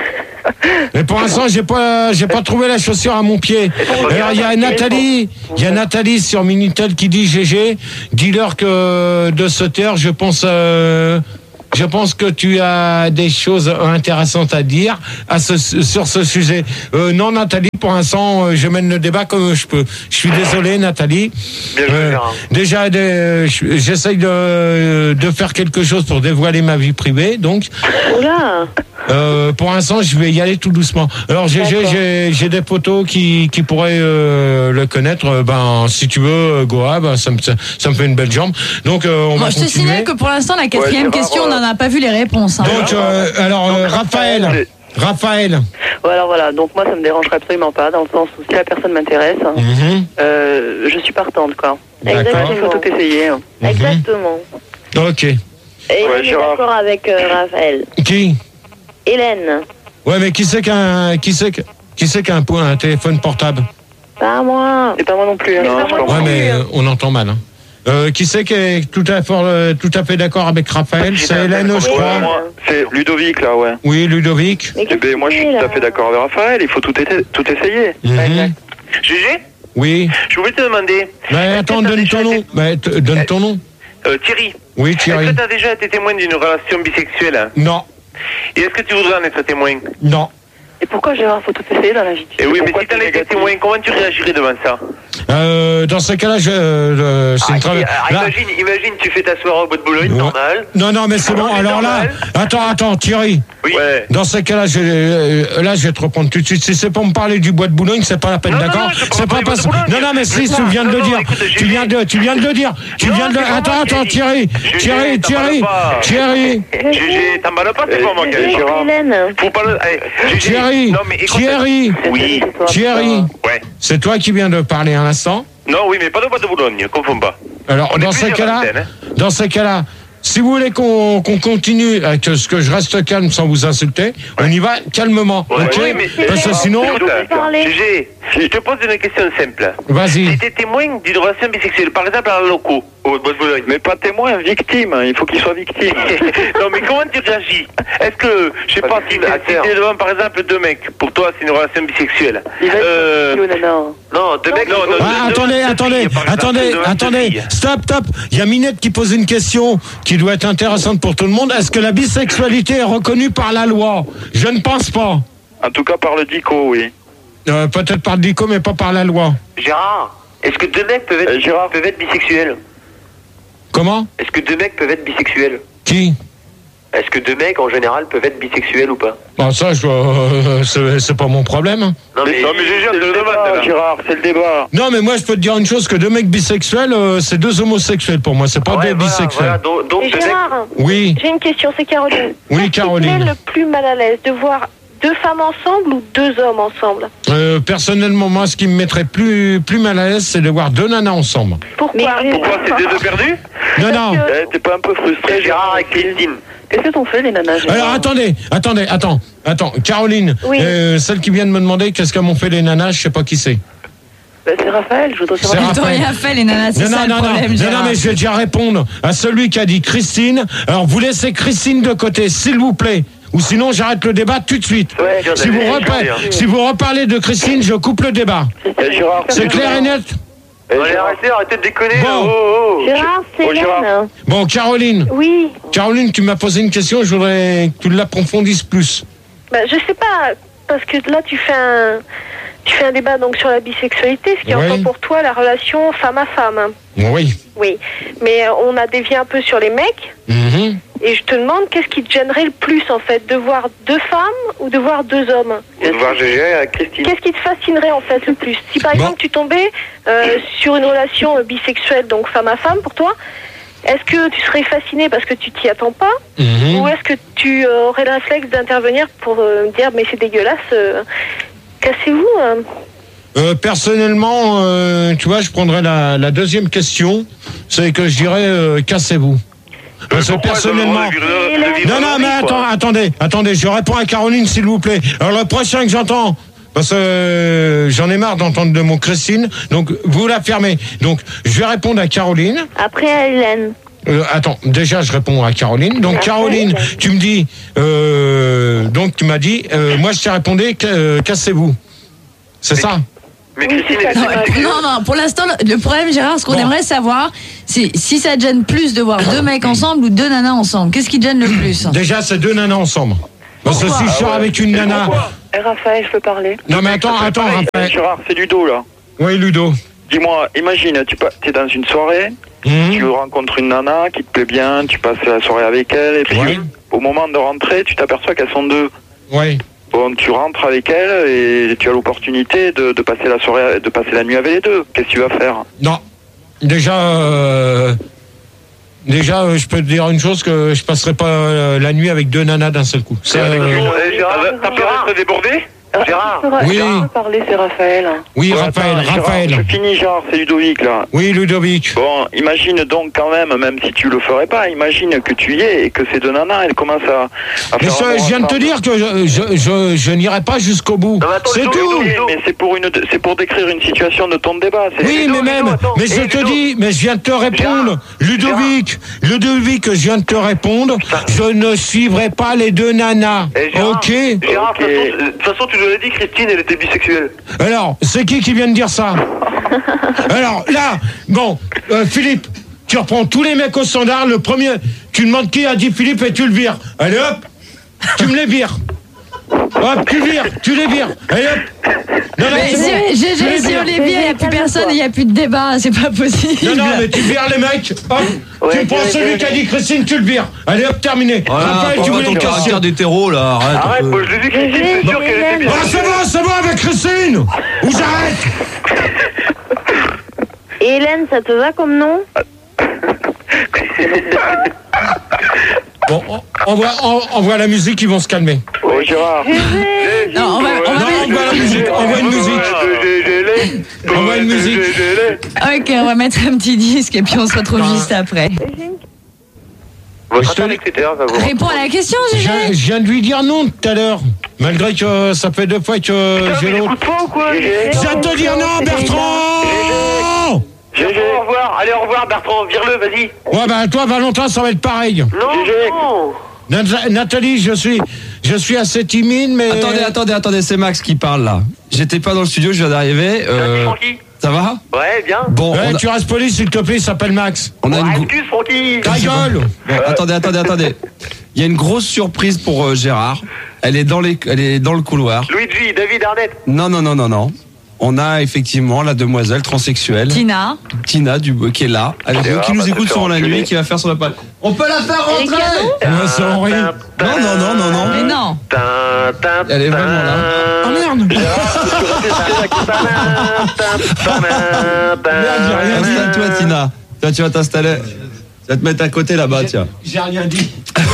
Mais pour l'instant, j'ai pas, j'ai pas trouvé la chaussure à mon pied. Alors il y a Nathalie, il y a Nathalie sur Minitel qui dit G G, dis-leur que de se taire, je pense. Euh, Je pense que tu as des choses intéressantes à dire à ce, sur ce sujet. Euh, non, Nathalie, pour l'instant, je mène le débat comme je peux. Je suis désolé, Nathalie. Euh, déjà, des, j'essaye de, de faire quelque chose pour dévoiler ma vie privée, donc. Oula. Euh, pour l'instant, je vais y aller tout doucement. Alors, G G, j'ai, j'ai des potos qui, qui pourraient euh, le connaître. Ben, si tu veux, Goa, ben, ça me, ça me fait une belle jambe. Donc, euh, on bon, va je te signale que pour l'instant, la quatrième ouais, question, on n'en a pas vu les réponses. Hein. Donc, euh, alors, Donc, euh, Raphaël, Raphaël. Raphaël. Ouais, alors voilà, donc moi ça me dérangerait absolument pas, dans le sens où si la personne m'intéresse, Mhm. euh, je suis partante, quoi. D'accord. Il faut tout essayer. Mhm. Exactement. Ok. Et Ouais, Hélène est Gérard. d'accord avec euh, Raphaël. Qui? Hélène, Ouais, mais qui c'est qu'un, qui c'est que- qui c'est qu'un point, un téléphone portable? pas moi. C'est pas moi non plus. Hein. Non, Non, je je comprends. Ouais, mais euh, on entend mal. Hein. Euh, qui c'est qui est tout à fait, euh, tout à fait d'accord avec Raphaël? C'est Hélène, je Oui. crois. Ouais, moi, c'est Ludovic, là, ouais. Oui, Ludovic. Mais Eh qu'est-ce ben, moi, je que suis c'est, tout là à fait d'accord avec Raphaël. Il faut tout, été- tout essayer. Mhm. Gégé, Oui. je voulais te demander. Mais attends, que t'as donne déjà ton nom. été- Mais t- donne ton nom. Euh, Thierry, Oui, est-ce Thierry. que tu as déjà été témoin d'une relation bisexuelle? Non, Et est-ce que tu voudrais en être témoin? non. Et pourquoi Gérard, faut tout essayer dans la vie? Et oui, mais pourquoi si tu en t'es étais négatif témoin, comment tu réagirais devant ça? Euh, dans ce cas-là, je, euh, c'est Ah, une très- ah, là- imagine, imagine, tu fais ta soirée au bois de Boulogne, Ouais. normal. Non, non, mais c'est bon. Non, c'est Alors là, normal. attends, attends, Thierry. Oui. Ouais. Dans ce cas-là, je, euh, là, je vais te reprendre tout de suite. Si c'est pour me parler du bois de Boulogne, c'est pas la peine, Non, non, d'accord? non, je te parle C'est pas pas du bois de parce- Boulogne. Non, non, mais si, Mais tu viens de non, le non, dire. écoute, Tu j'ai- viens de, tu viens de le dire. Tu Non, viens de. c'est pas moi Attends, qui ai attends, dit. Thierry, J'ai- Thierry, j'ai- Thierry, t'emballes pas. Thierry, Gégé, t'emballes pas, c'est Eh, pas moi qui ai eh, dit. Gérard. Hélène. Faut pas le. eh, Gégé, Thierry, non, mais écoute- Thierry, Oui. Thierry. Ouais. C'est toi qui viens de parler un instant. Non, oui, mais pas de bois de Boulogne, confonds pas. Alors, On est dans ces plusieurs cas-là, antennes, dans ces cas-là, si vous voulez qu'on qu'on continue, avec ce que je reste calme sans vous insulter, on y va calmement, Ouais, ok? oui, mais- Parce que sinon, Écoute, parler. Gégé, je te pose une question simple. vas-y. Si t'es témoin d'une relation bisexuelle, par exemple à un locaux, au bois de Boulogne, Mais pas témoin, victime. Il faut qu'il soit victime. non mais comment tu réagis? Est-ce que, je sais Pas pas, si victime, si acteur. t'es devant par exemple deux mecs, pour toi c'est une relation bisexuelle. Il va être Euh, tranquille, oh, non, non, deux mecs, non, non, Ah, deux- attendez, deux attendez, filles, par exemple, attendez, deux attendez, filles. stop, stop. Il y a Minette qui pose une question qui doit être intéressante pour tout le monde. Est-ce que la bisexualité est reconnue par la loi? Je ne pense pas. En tout cas, par le dico, oui. Euh, peut-être par le dico, mais pas par la loi. Gérard, est-ce que deux mecs peuvent être, Euh, Gérard. peuvent être bisexuels? Comment? Est-ce que deux mecs peuvent être bisexuels? Qui? Est-ce que deux mecs en général peuvent être bisexuels ou pas? Bon, ça, je, euh, c'est c'est pas mon problème. Non mais, non, mais Gégé, on te le demande là. Gérard, c'est le débat. Non, mais moi, je peux te dire une chose, que deux mecs bisexuels, euh, c'est deux homosexuels pour moi, c'est pas Ouais, deux voilà, bisexuels. voilà, donc, donc Et deux mecs- Gérard, Oui, j'ai une question, c'est Caroline. Oui, Qu'est-ce qui te Caroline. met le plus mal à l'aise, de voir deux femmes ensemble ou deux hommes ensemble? euh, personnellement, moi, ce qui me mettrait plus, plus mal à l'aise, c'est de voir deux nanas ensemble. Pourquoi? Pourquoi c'est des deux perdus? Non, non. Parce que- Eh, T'es pas un peu frustré, Gérard et Christine. Qu'est-ce que t'ont fait les nanas, Gérard? Alors attendez, attendez, attends, attends. Caroline, Oui. euh, celle qui vient de me demander qu'est-ce qu'elles m'ont fait les nanas, je sais pas qui c'est. Bah, c'est Raphaël, je voudrais C'est savoir. Ils t'ont Raphaël. rien fait, les nanas, c'est Non, ça non, le non, non, problème, non, Gérard. non, mais je vais déjà répondre à celui qui a dit Christine. Alors vous laissez Christine de côté, s'il vous plaît. Ou sinon j'arrête le débat tout de suite. Ouais, Si vous, repa- si vous reparlez de Christine, je coupe le débat. Eh, Gérard, C'est clair et net? Eh, Allez, Gérard. arrêtez, arrêtez de déconner. Bon. Oh, oh, oh. Gérard, c'est Oh, Gérard. Hélène. Bon, Caroline, Oui. Caroline, tu m'as posé une question, je voudrais que tu l'approfondisses plus. Bah, je sais pas, parce que là tu fais un, tu fais un débat donc sur la bisexualité, ce qui est Oui. encore pour toi la relation femme à femme. Oui. Oui. Mais euh, on a dévié un peu sur les mecs, Mhm. et je te demande qu'est-ce qui te gênerait le plus en fait, de voir deux femmes ou de voir deux hommes? On va voir Gégé avec Christine. Qu'est-ce qui te fascinerait en fait le plus? Si par Bon. exemple tu tombais euh, sur une relation euh, bisexuelle, donc femme à femme pour toi, est-ce que tu serais fasciné parce que tu t'y attends pas? Mhm. Ou est-ce que tu euh, aurais le réflexe d'intervenir pour euh, dire mais c'est dégueulasse, euh, cassez-vous hein. Euh, personnellement, euh, tu vois, je prendrais la, la deuxième question, c'est que je dirais euh, cassez-vous. Parce que Pourquoi personnellement. ils ont le droit de vivre- de vivre Non, non, leur mais vie, quoi. attends, attendez, attendez, je réponds à Caroline, s'il vous plaît. Alors, le prochain que j'entends Parce que euh, j'en ai marre d'entendre de mon Christine. Donc, vous la fermez. Donc, je vais répondre à Caroline. Après à Hélène. Euh, attends, déjà, je réponds à Caroline. Donc, Après, Caroline, Hélène. tu me dis... Euh, donc, tu m'as dit... Euh, moi, je t'ai répondu, euh, cassez-vous. C'est ça? Mais Oui, Christine, c'est ça. elle- Non, non, non, pour l'instant, le le problème, Gérard, ce qu'on Bon. aimerait savoir, c'est si ça te gêne plus de voir deux mecs ensemble ou deux nanas ensemble. Qu'est-ce qui te gêne le plus? Déjà, c'est deux nanas ensemble. Parce que si je sors avec une nana... Eh, Raphaël, je peux parler? Non, mais attends, attends, Raphaël. Gérard, c'est Ludo là. Oui, Ludo. Dis-moi, imagine, tu es dans une soirée, Mmh. tu rencontres une nana qui te plaît bien, tu passes la soirée avec elle, et puis Ouais. au moment de rentrer, tu t'aperçois qu'elles sont deux. Oui. Bon, tu rentres avec elle et tu as l'opportunité de, de passer la soirée, de passer la nuit avec les deux. Qu'est-ce que tu vas faire? Non. Déjà... Euh... Déjà, euh, je peux te dire une chose, que je passerai pas euh, la nuit avec deux nanas d'un seul coup. Ça, Avec euh, Gérard, eh, Gérard, Gérard. t'as peur d'être débordé? Gérard, Oui. Gérard peut parler, c'est Raphaël. Oui, Ouais, Raphaël, attends, Gérard, Raphaël. Je finis, Gérard, c'est Ludovic là. Oui, Ludovic. Bon, imagine donc quand même, même si tu le ferais pas, imagine que tu y es et que ces deux nanas, elles commencent à, à Mais faire ça, amour je viens de te ensemble. dire que je, je, je, je n'irai pas jusqu'au bout. Non, mais attends, C'est Ludo, tout. Ludo, Oui, mais c'est pour une, c'est pour décrire une situation de ton débat. C'est Oui, Ludo, mais Ludo, même, attends. mais je Eh, te Ludo. dis, mais je viens de te répondre. Gérard. Ludovic, Ludovic, je viens de te répondre. Je ne suivrai pas les deux nanas. Eh, Gérard, Ok. Gérard, de Ok. toute façon, de toute façon, tu nous l'as dit, Christine, elle était bisexuelle. Alors, c'est qui qui vient de dire ça? Alors, là, bon, euh, Philippe, tu reprends tous les mecs au standard. Le premier, tu demandes qui a dit Philippe et tu le vires. Allez hop, tu me les vires. Hop, tu vires, tu les vires. Allez hop. Non, non, Mais c'est bon. si, G G, Tu les si vires. Olivier, il n'y a plus personne et il n'y a plus de débat, c'est pas possible. Non, non, mais tu vires les mecs. Hop, Ouais, tu prends ouais, celui ouais. qui a dit Christine, tu le vires. Allez hop, terminé. Raphaël, tu voulais ton une caractère question. d'hétéro là, arrête. un Arrête, peu. moi je l'ai vu, Christine, Gégé, c'est sûr qu'elle était Hélène. Ah, c'est bisexuelle. bon, c'est bon avec Christine. Ou j'arrête. Et Hélène, ça te va comme nom? Bon, on, on voit, on, on voit la musique, ils vont se calmer. Oh, Gérard. Non, on va, on va Non, on mettre... voit la musique, on voit une musique. On voit une musique. Ok, on va mettre un petit disque et puis on se retrouve juste après. Votre Je te- interlocuteur va vous Réponds à la question, Je, Gégé. je viens de lui dire non tout à l'heure. Malgré que ça fait deux fois que j'ai l'autre. Écoute pas ou quoi? Je viens de te dire non, Bertrand. Gégé, au revoir, allez au revoir Bertrand, vire-le, vas-y. Ouais, bah toi, Valentin, ça va être pareil. Non, non. Nat- Nathalie, je suis, je suis assez timide, mais... Attendez, attendez, attendez, c'est Max qui parle là. J'étais pas dans le studio, je viens d'arriver. Vas-y, Euh, Francky. ça va? Ouais, bien. Bon, Ouais, on a, tu restes poli, s'il te plaît, il s'appelle Max. on a Oh, une. go- excuse, Francky. Ta gueule. Bon, attendez, attendez, attendez. Il y a une grosse surprise pour euh, Gérard. Elle est dans les, elle est dans le couloir. Luigi, David Arnett. Non, non, non, non, non. On a effectivement la demoiselle transsexuelle, Tina. Tina Dubois, qui est là, avec nous, qui nous va écoute se souvent faire la nuit, enculer. qui va faire son appel. On peut la faire Et les rentrer. cadeaux Ouais, c'est Henri. Non, non, non, non, non. Mais non. Elle est vraiment là. Oh merde. Merde, j'ai rien dit. Installe-toi, Tina. Toi, tu vas t'installer. Tu vas te mettre à côté là-bas, tiens. J'ai rien dit.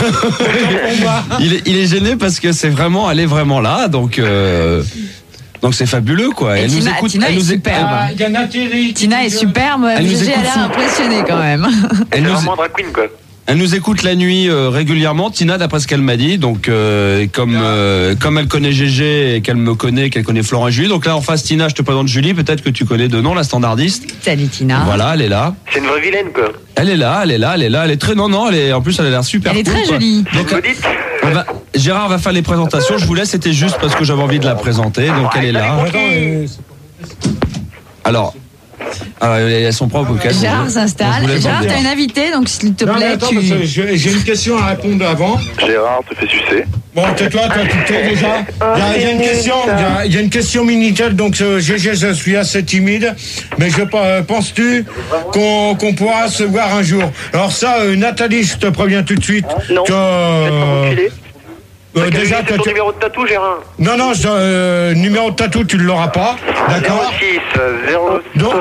Il est, il est gêné parce que c'est vraiment, elle est vraiment là, donc donc Donc c'est fabuleux, quoi. Et Elle Tina- nous écoute. Tina elle est nous écoute- superbe. Ah, il y a Nathalie. Tina est superbe, Elle nous Gégé a écoute l'air fou. impressionné quand même. Elle C'est nous, vraiment drag queen, quoi. elle nous écoute la nuit euh, régulièrement, Tina, d'après ce qu'elle m'a dit. Donc, euh, comme euh, comme elle connaît Gégé et qu'elle me connaît, qu'elle connaît Florent et Julie. Donc là, en face, Tina, je te présente Julie. Peut-être que tu connais de nom la standardiste. Salut Tina. Voilà, elle est là. C'est une vraie vilaine, quoi. Elle est là, elle est là, elle est là. Elle est très non non. Elle est en plus, elle a l'air super. Elle est cool, très quoi. jolie. Donc, Vous dites on va- Gérard va faire les présentations. Je vous laisse. C'était juste parce que j'avais envie de la présenter. Donc elle est là. Attends, euh, Alors, euh, elle a son propre casque. Gérard Je s'installe. vous laisse Gérard, en dire. t'as une invitée, donc s'il te Non, mais plaît, attends, tu... parce que j'ai j'ai une question à répondre avant. Gérard te fait sucer. Bon, tais-toi, toi, tu t'es déjà. Il y a, il y a une question, il y a- il y a une question Minitel, donc euh, Gégé, je suis assez timide, mais je euh, penses-tu qu'on qu'on pourra se voir un jour? Alors ça, euh, Nathalie, je te préviens tout de suite Non. que... Faites pas euh, enculer. euh, Quel déjà, est toi, ton tu- numéro de tatou, Gérard? non, non, je- euh, numéro de tatou, tu ne l'auras pas, d'accord? six zéro Donc,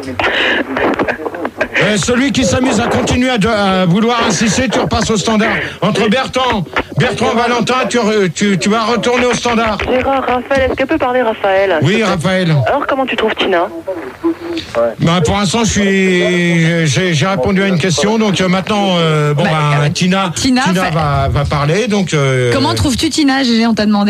euh, celui qui s'amuse à continuer à, de- à vouloir insister, tu repasses au standard. Entre Bertrand, Bertrand, Valentin, tu, re- tu, tu vas retourner au standard. Gérard, Raphaël, est-ce qu'elle peut parler, Raphaël? Oui, Raphaël. Alors, comment tu trouves Tina? Bah, pour l'instant, je suis, j'ai, j'ai répondu à une question, donc euh, maintenant, euh, bon, Bah, bah, euh, Tina, Tina fait- va, va parler, donc. euh, Comment trouves-tu Tina, Gégé, on t'a demandé?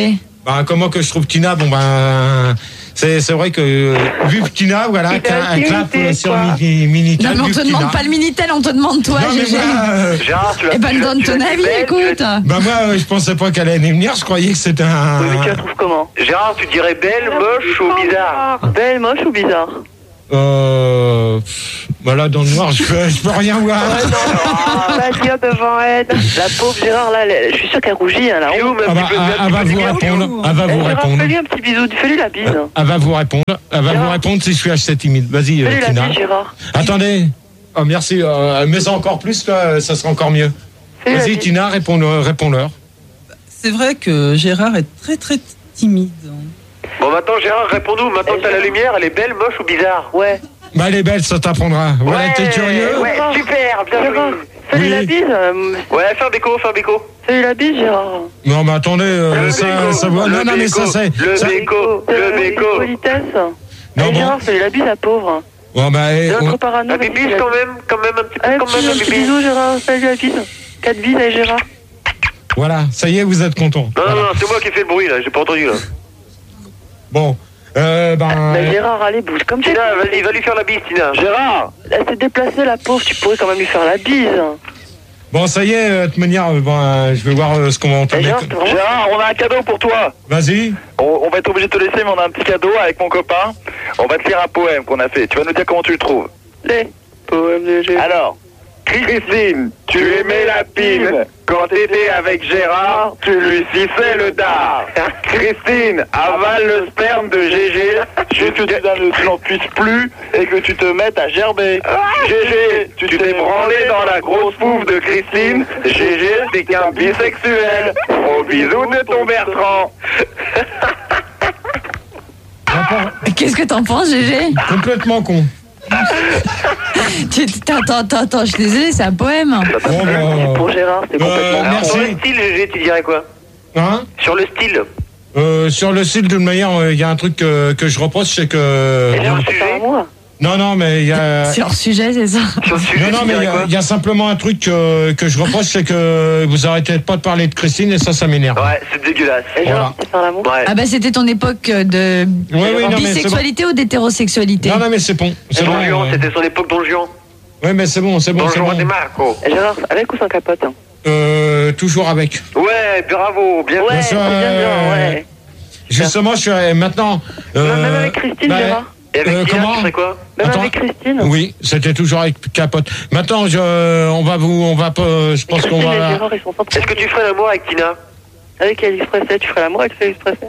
Bah, comment que je trouve Tina? Bon, ben, c'est, c'est vrai que, vu que Tina, voilà, qu'un clap sur Mini, Minitel. Non, mais on te demande Tina. Pas le Minitel, on te demande toi, non, Gégé. Euh, Gérard, tu l'as. Eh ben, donne ton avis, écoute. Bah, moi, je pensais pas qu'elle allait venir, je croyais que c'était un. Oui, mais tu la trouves comment? Gérard, tu dirais belle, moche ou bizarre? Belle, moche ou bizarre? Euh. Bah là, dans le noir, je peux, je peux rien voir. Ouais, non, non, va dire devant elle. La pauvre Gérard, là, elle, je suis sûr qu'elle rougit, hein, là. Elle ah bah, elle va vous répondre. Elle va vous répondre. Fais-lui un petit bisou, fais-lui la bise. Elle va vous répondre. Elle va vous répondre si je suis assez timide. Vas-y, fais-lui Tina. la bise, Gérard. Attendez. Oh, merci. Euh, mais encore plus, là, ça sera encore mieux. Fais-lui Vas-y, Tina, réponds-leur. réponds-leur. C'est vrai que Gérard est très, très timide. Bon, maintenant, Gérard, réponds-nous. Maintenant que t'as la lumière, elle est belle, moche ou bizarre? Ouais. Bah, elle est belle, ça t'apprendra. Voilà, ouais, t'es curieux? Ouais, super, bien joué. Fais-lui la bise. Ouais, fais un béco, fais un béco. Fais-lui la bise, Gérard. Non, mais attendez, euh, ça, béco, ça va. Non, non, mais ça, c'est. Le ça... béco, le béco. Politesse. Non, hey, bon. Gérard, fais-lui la bise, la pauvre. Bon, bah, eh, on... parano, un bibis quand même, quand même, un petit peu, allez, quand même, un petit bisou, Gérard, fais-lui la bise. Quatre bises avec Gérard. Voilà, ça y est, vous êtes content. Non, voilà. non, non, c'est moi qui ai fait le bruit, là, j'ai pas entendu, là. Bon. Euh, ben... Mais Gérard, allez, bouge comme Tina, vas-y, va lui faire la bise, Tina. Gérard, elle s'est déplacée, la pauvre, tu pourrais quand même lui faire la bise. Bon, ça y est, de toute manière, bon, euh, je vais voir euh, ce qu'on va entendre. Gérard, Gérard, on a un cadeau pour toi. Vas-y. On, on va être obligé de te laisser, mais on a un petit cadeau avec mon copain. On va te lire un poème qu'on a fait. Tu vas nous dire comment tu le trouves. Les poèmes de Gérard. Alors, Christine, tu aimais la pine. Quand t'étais avec Gérard, tu lui sifflais le dard. Christine, avale le sperme de Gégé, juste que tu n'en puisses plus et que tu te mettes à gerber. Gégé, tu t'es branlé dans la grosse pouffe de Christine. Gégé, t'es qu'un bisexuel. Gros bisous de ton Bertrand. Qu'est-ce que t'en penses, Gégé? Complètement con. tu, attends, attends, attends, je suis désolé, c'est un poème. Bon, bah, pour Gérard, c'est complètement euh, merci. Sur le style, G G, tu dirais quoi? Hein? Sur le style. Euh, sur le style, de manière, il y a un truc que, que je reproche, c'est que... Et sur le sujet? Non, non, mais il y a... C'est hors sujet, c'est ça? Sur le sujet, non, non, mais il y, y a simplement un truc que, que je reproche, c'est que vous arrêtez pas de parler de Christine et ça, ça m'énerve. Ouais, c'est dégueulasse. Et Gérard, Voilà. c'est faire l'amour. Ouais. Ah bah c'était ton époque de Ouais, oui, non, mais bisexualité ou d'hétérosexualité? Non, non, mais c'est bon. C'est Don bon. Juan, euh... c'était son époque Don Juan. Ouais, mais c'est bon, c'est bon, Don c'est Juan bon. de Marco. Et Gérard, avec ou sans capote? Hein. Euh, toujours avec. Ouais, bravo, bien Ouais, Bien c'est sûr, bien, euh, bien, ouais. Justement, je suis euh, maintenant... Euh, Même avec Christine, bah, Gérard. Et avec Euh, Tina, comment tu ferais quoi? Même Attends. avec Christine. Oui, c'était toujours avec capote. Maintenant, je, on va vous, on va pas, je pense qu'on Christine et va. Gérard, ils sont pas Est-ce que tu ferais l'amour avec Tina? avec Elvis Presley, tu ferais l'amour avec Elvis Presley?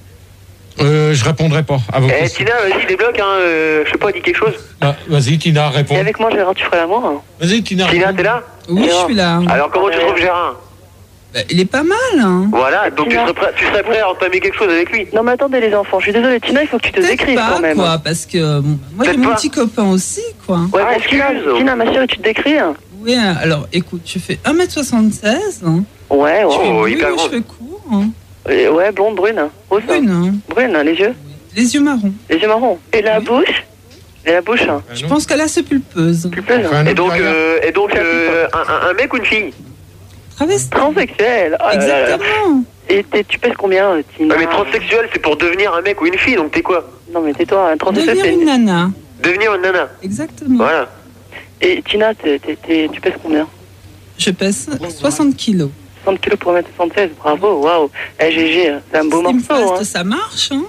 Euh, je répondrai pas à vos Eh, questions. Tina, vas-y, débloque, hein, euh, je sais pas, dis quelque chose. Ah, vas-y, Tina, réponds. Et avec moi, Gérard, tu ferais l'amour? Hein. Vas-y, Tina. Tina, réponds. t'es là? Oui, je suis là. Alors, comment tu trouves Gérard? Bah, il est pas mal, hein. Voilà, donc tu Tina. serais, prêt, tu serais prêt à entamer quelque chose avec lui? Non, mais attendez, les enfants, je suis désolée, Tina, il faut que tu te Peut-être décrives pas, quand même. quoi, parce que euh, bon, moi j'ai Peut-être mon pas. petit copain aussi, quoi. Ouais, Ah, bon, Tina, excuse. Tina, ma chérie, tu te décris? Hein. Oui, alors écoute, je fais un mètre soixante-seize, hein. Ouais, Je ouais. fais Oh, bleu, hyper les grande. cheveux courts, hein. Et ouais, blonde, brune. Rose. Brune, hein. Brune, hein, les yeux. Les yeux marrons. Les yeux marrons. Et la Oui. bouche? Et la bouche? Hein. Je pense qu'elle a ce pulpeuse. Pulpeuse. Enfin, un Et autre donc, derrière. euh, et donc euh, un, un- un mec ou une fille? Travesti. Transsexuel. Oh là là là. Exactement. Et t'es- tu pèses combien, euh, Tina? Ouais, mais transsexuel, c'est pour devenir un mec ou une fille, donc t'es quoi? Non, mais tais-toi, un transsexuel, Devenir c'est une nana. Devenir une nana. Exactement. Voilà. Et Tina, t'es- t'es- t'es- tu pèses combien? Je pèse soixante kilos. soixante kilos pour un mètre soixante-seize, bravo, waouh. Eh, G G, c'est un beau Slim morceau, fast, hein. ça marche, hein.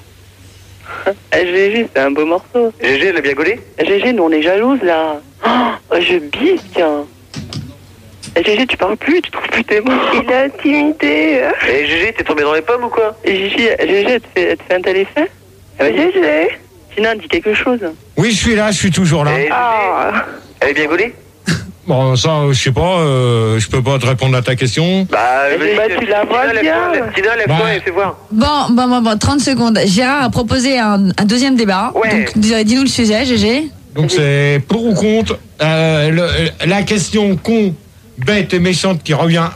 Eh, G G, c'est un beau morceau. G G, elle a bien gaulé? Eh, G G, nous, on est jalouses, là. Oh, je bise, tiens. Eh, G G, tu parles plus, tu trouves plus tes mots. Il est intimidé. Et G G, t'es tombé dans les pommes ou quoi? Et Gigi, G G, elle te fait, elle te fait un tel effet? G G. Tina, dis quelque chose. Oui, je suis là, je suis toujours là. Et G G, Ah. elle est bien gaulée? Bon, ça, euh, je sais pas, euh, je peux pas te répondre à ta question. Bah, Eh, vas-y, bah, tu la vois Tina, bien. lève-toi, Tina, lève-toi Bah. et fais voir. Bon, bon, bon, bon, trente secondes. Gérard a proposé un, un deuxième débat. Ouais. Donc, dis- dis-nous le sujet, Gégé. Donc c'est pour ou contre euh, le- la question con, bête et méchante qui revient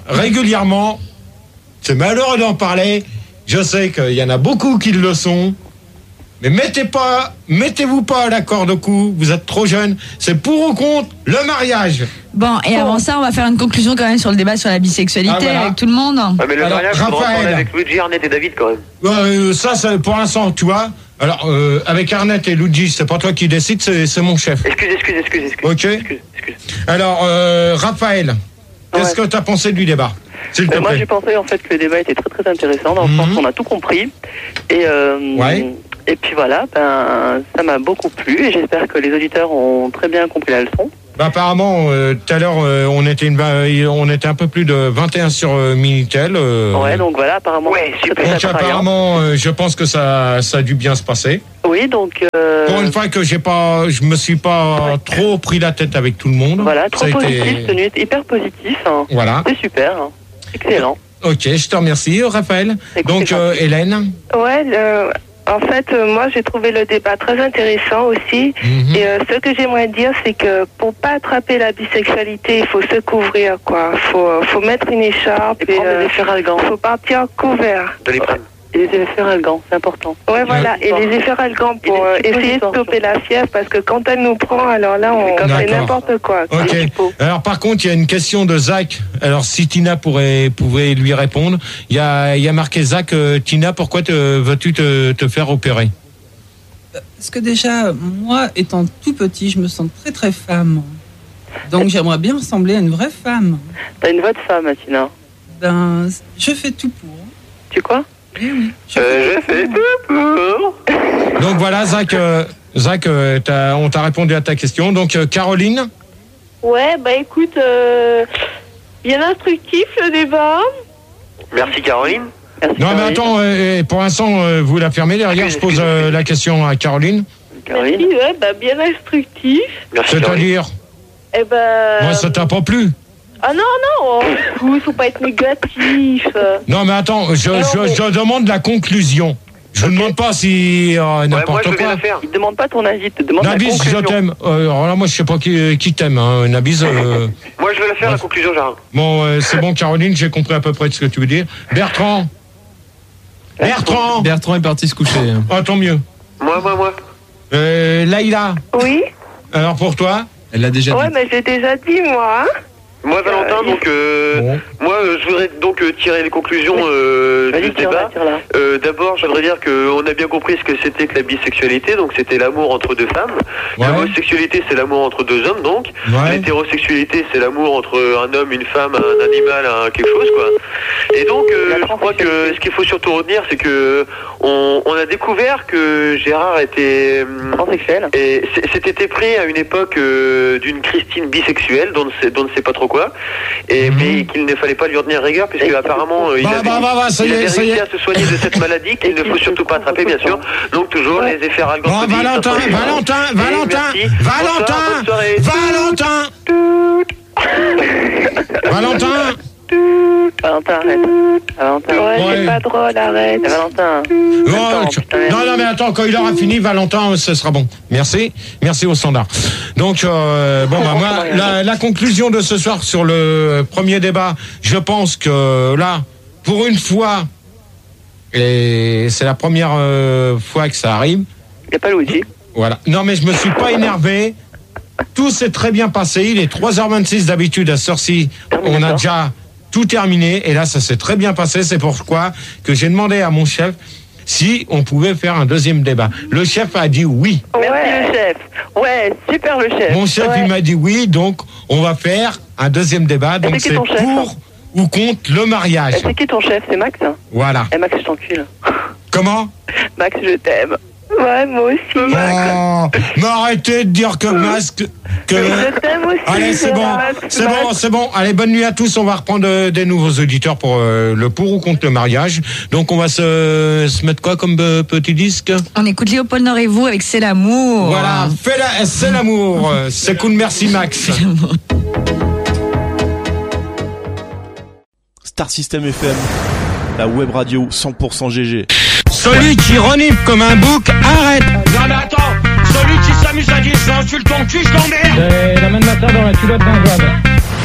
régulièrement. C'est malheureux d'en parler. Je sais qu'il y en a beaucoup qui le sont. Mais mettez pas, mettez-vous pas à la corde au cou, vous êtes trop jeune. C'est pour ou contre le mariage. Bon, et avant ça, on va faire une conclusion quand même sur le débat sur la bisexualité ah, voilà. avec tout le monde. Ah, mais le alors, mariage, Raphaël, avec Luigi, Arnett et David quand même. Euh, ça, ça, pour l'instant, tu vois. Alors, euh, avec Arnett et Luigi, c'est pas toi qui décide, c'est, c'est mon chef. Excuse, excuse, excuse, excuse. Ok. Excuse, excuse. Alors, euh, Raphaël, qu'est-ce ouais. que tu as pensé du débat? S'il te euh, Moi, plaît. j'ai pensé en fait que le débat était très très intéressant dans le mm-hmm. sens qu'on a tout compris. Et, euh, ouais. et puis voilà, ben, ça m'a beaucoup plu et j'espère que les auditeurs ont très bien compris la leçon. Bah, apparemment, euh, tout à l'heure, euh, on était une, on était un peu plus de vingt et un sur euh, Minitel. Euh, ouais, donc voilà, apparemment. Ouais, super. Donc apparemment, euh, je pense que ça, ça a dû bien se passer. Oui, donc. Euh... Pour une fois que j'ai pas, je me suis pas ouais. trop pris la tête avec tout le monde. Voilà, trop ça positif, été... tenu hyper positif. Hein. Voilà. C'est super, hein. Excellent. Ok, je te remercie, Raphaël. Écoutez, donc, euh, Hélène. Ouais. Le... En fait, euh, moi, j'ai trouvé le débat très intéressant aussi. Mm-hmm. Et euh, ce que j'aimerais dire, c'est que pour pas attraper la bisexualité, il faut se couvrir, quoi. Faut, faut mettre une écharpe et, et euh, il faut partir couvert. De les prendre. Et les effets ralgants, c'est important. Ouais, voilà. Et les effets ralgants pour euh, essayer de stopper la fièvre, parce que quand elle nous prend, alors là, on fait n'importe quoi. Ok. Alors, par contre, il y a une question de Zach. Alors, si Tina pourrait, pouvait lui répondre. Il y a, il y a marqué Zach, euh, Tina, pourquoi te, veux-tu te, te faire opérer? Parce que déjà, moi, étant tout petit, je me sens très très femme. Donc, j'aimerais bien ressembler à une vraie femme. T'as une voix de femme, Tina. Ben, je fais tout pour. Tu quoi? Oui, oui. Je, euh, je fais tout pour. Donc voilà, Zach, euh, Zach euh, t'as, on t'a répondu à ta question. Donc, euh, Caroline? Ouais, bah écoute, euh, bien instructif le débat. Merci, Caroline. Merci, non, Caroline. Mais attends, euh, pour l'instant, euh, vous la fermez derrière. Je pose euh, la question à Caroline. Caroline. Merci, ouais, bah bien instructif. Merci, c'est-à-dire? Eh ben. Moi, ça t'a pas plu? Ah non, non, il ne faut pas être négatif. Non, mais attends, je, non, je, mais... je demande la conclusion. Je ne okay. demande pas si euh, n'importe ouais, moi, quoi. Il ne demande pas ton avis, il te demande Nabis, la conclusion. je t'aime. Euh, alors là, moi, je ne sais pas qui, qui t'aime, hein. Nabis. Euh... moi, je vais la faire, ouais. La conclusion, Gérard. Bon, euh, c'est bon, Caroline, j'ai compris à peu près ce que tu veux dire. Bertrand Bertrand Bertrand est parti se coucher. Ah, tant mieux. Moi, moi, moi. Euh, Laïla. Oui. Alors, pour toi? Elle l'a déjà ouais, dit. Ouais, mais j'ai déjà dit, moi. Moi, Valentin, donc, euh, bon. moi, euh, je voudrais donc euh, tirer les conclusions euh, du débat. Euh, d'abord, je voudrais dire qu'on a bien compris ce que c'était que la bisexualité, donc c'était l'amour entre deux femmes. Ouais. L'homosexualité, c'est l'amour entre deux hommes, donc. Ouais. L'hétérosexualité, c'est l'amour entre un homme, une femme, un animal, un quelque chose, quoi. Et donc, euh, je crois que ce qu'il faut surtout retenir, c'est que on, on a découvert que Gérard était transsexuel. Et c'était pris à une époque euh, d'une Christine bisexuelle, dont on ne sait pas trop quoi, et, mmh. mais qu'il ne fallait pas lui en tenir rigueur, puisque apparemment euh, il bah, avait, bah, bah, bah, il il avait est, réussi est. à se soigner de cette maladie qu'il ne faut surtout pas attraper, bien sûr. Donc toujours les effets ralgants. Bon, Valentin, Valentin, Valentin, Valentin, Valentin, Valentin. Valentin, arrête. Valentin. Ouais, ouais. C'est pas drôle, arrête. Valentin. Oh, non, non, mais attends, quand il aura fini, Valentin, ce sera bon. Merci. Merci au standard. Donc, euh, bon, bah, moi, la, la conclusion de ce soir sur le premier débat, je pense que là, pour une fois, et c'est la première euh, fois que ça arrive. Il n'y a pas Luigi. Voilà. Non, mais je me suis pas énervé. Tout s'est très bien passé. Il est trois heures vingt-six d'habitude à ce heure-ci. On a déjà tout terminé. Et là, ça s'est très bien passé. C'est pourquoi que j'ai demandé à mon chef si on pouvait faire un deuxième débat. Le chef a dit oui. Merci ouais. le chef. Ouais, super le chef. Mon chef, ouais. il m'a dit oui. Donc, on va faire un deuxième débat. Donc, c'est, c'est pour chef, hein. ou contre le mariage. Et c'est qui ton chef? C'est Max? Voilà. Et Max, je t'encule. Comment? Max, je t'aime. Ouais, moi aussi. Oh, mais arrêtez de dire que Max... Que... Je t'aime aussi. Allez, c'est bon, c'est bon, c'est bon. Allez, bonne nuit à tous. On va reprendre euh, des nouveaux auditeurs pour euh, le pour ou contre le mariage. Donc, on va se, se mettre quoi comme euh, petit disque? On écoute Léopold Norez-vous avec C'est l'amour. Voilà, fais la, c'est l'amour. C'est cool, merci Max. Star System F M, la web radio cent pour cent G G. Celui qui renifle comme un bouc, arrête! Non mais attends! Celui qui s'amuse à dire j'insulte ton cul, je l'emmerde! C'est la main de matin dans la culotte d'un job.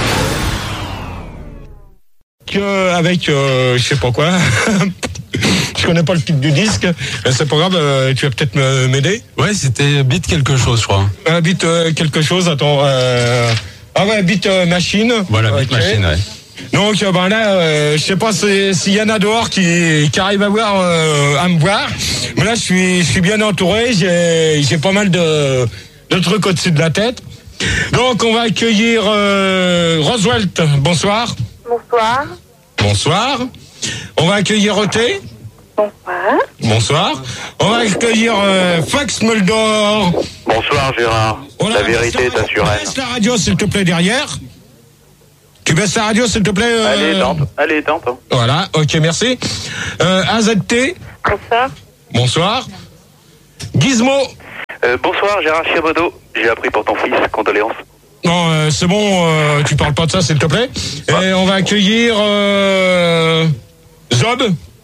Que avec euh, je sais pas quoi. Je connais pas le titre du disque. Mais c'est pas grave, euh, tu vas peut-être m'aider. Ouais, c'était Beat quelque chose, je crois. Euh, beat euh, quelque chose, attends. Euh... Ah ouais, Beat euh, Machine. Voilà, Beat okay. Machine, ouais. Donc euh, ben là, euh, je sais pas s'il si y en a dehors qui, qui arrivent à voir, euh, à me voir. Mais là, je suis, je suis bien entouré. J'ai, j'ai pas mal de, de trucs au-dessus de la tête. Donc, on va accueillir euh, Roswelt. Bonsoir. Bonsoir. Bonsoir. On va accueillir Oté. Bonsoir. Bonsoir. On va accueillir euh, Fox Mulder. Bonsoir Gérard. On la vérité est assurée. Baisse la radio, s'il te plaît, derrière. Tu baisses la radio, s'il te plaît. Euh... Allez, tente. Allez, tente. Voilà, ok, merci. Euh, A Z T. Bonsoir. Bonsoir. Gizmo. Euh, bonsoir Gérard Chiabodo. J'ai appris pour ton fils. Condoléances. Non, euh, c'est bon, euh, tu parles pas de ça, s'il te plaît. Et on va accueillir euh, Zob.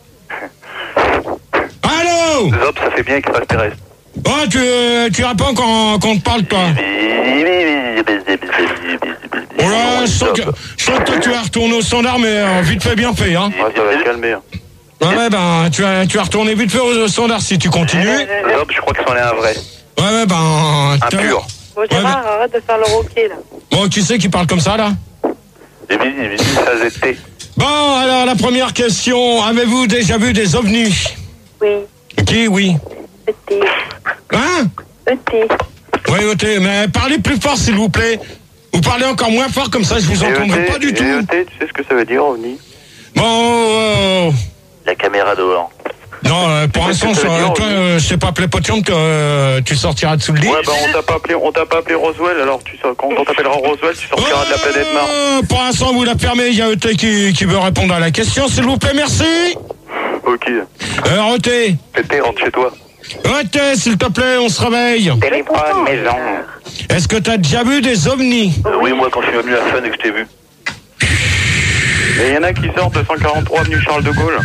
Allô. Zob, ça fait bien extraterrestre. Oh, tu, euh, tu réponds quand, quand on te parle, toi. Oh là, je sens que, je sens que toi, tu vas retourner au standard, mais euh, vite fait, bien fait, hein. Ouais, ça va se calmer. Ouais, ouais, ben, tu vas, tu vas retourner vite fait au standard si tu continues. Zob, je crois que c'en est un vrai. Ouais, ouais, ben... Un pur. Bon, Gérard, ouais, ben... arrête de faire le roquet, là. Bon, qui c'est qui parle comme ça, là? A Z T. Bon, alors, la première question. Avez-vous déjà vu des ovnis? Oui. Qui, oui? E T. Hein? E T. Oui, E T, mais parlez plus fort, s'il vous plaît. Vous parlez encore moins fort, comme ça, je vous entendrai pas du tout. E T, tu sais ce que ça veut dire, ovni? Bon, euh... La caméra dehors. Non, euh, pour l'instant, toi, euh, je sais pas appelé Potion que euh, tu sortiras dessous le lit. Ouais, bah on t'a pas appelé, on t'a pas appelé Roswell, alors tu sors, quand on t'appellera Roswell, tu sortiras euh, de la planète Mars. Pour l'instant, vous la fermez, il y a E T qui, qui veut répondre à la question, s'il vous plaît, merci. Ok. Euh, E T. E T, rentre chez toi. E T, s'il te plaît, on se réveille. Téléphone, maison. Est-ce que t'as déjà vu des ovnis? euh, Oui, moi, quand je suis venu à Fun et que je t'ai vu. Et il y en a qui sortent de cent quarante-trois avenue Charles de Gaulle.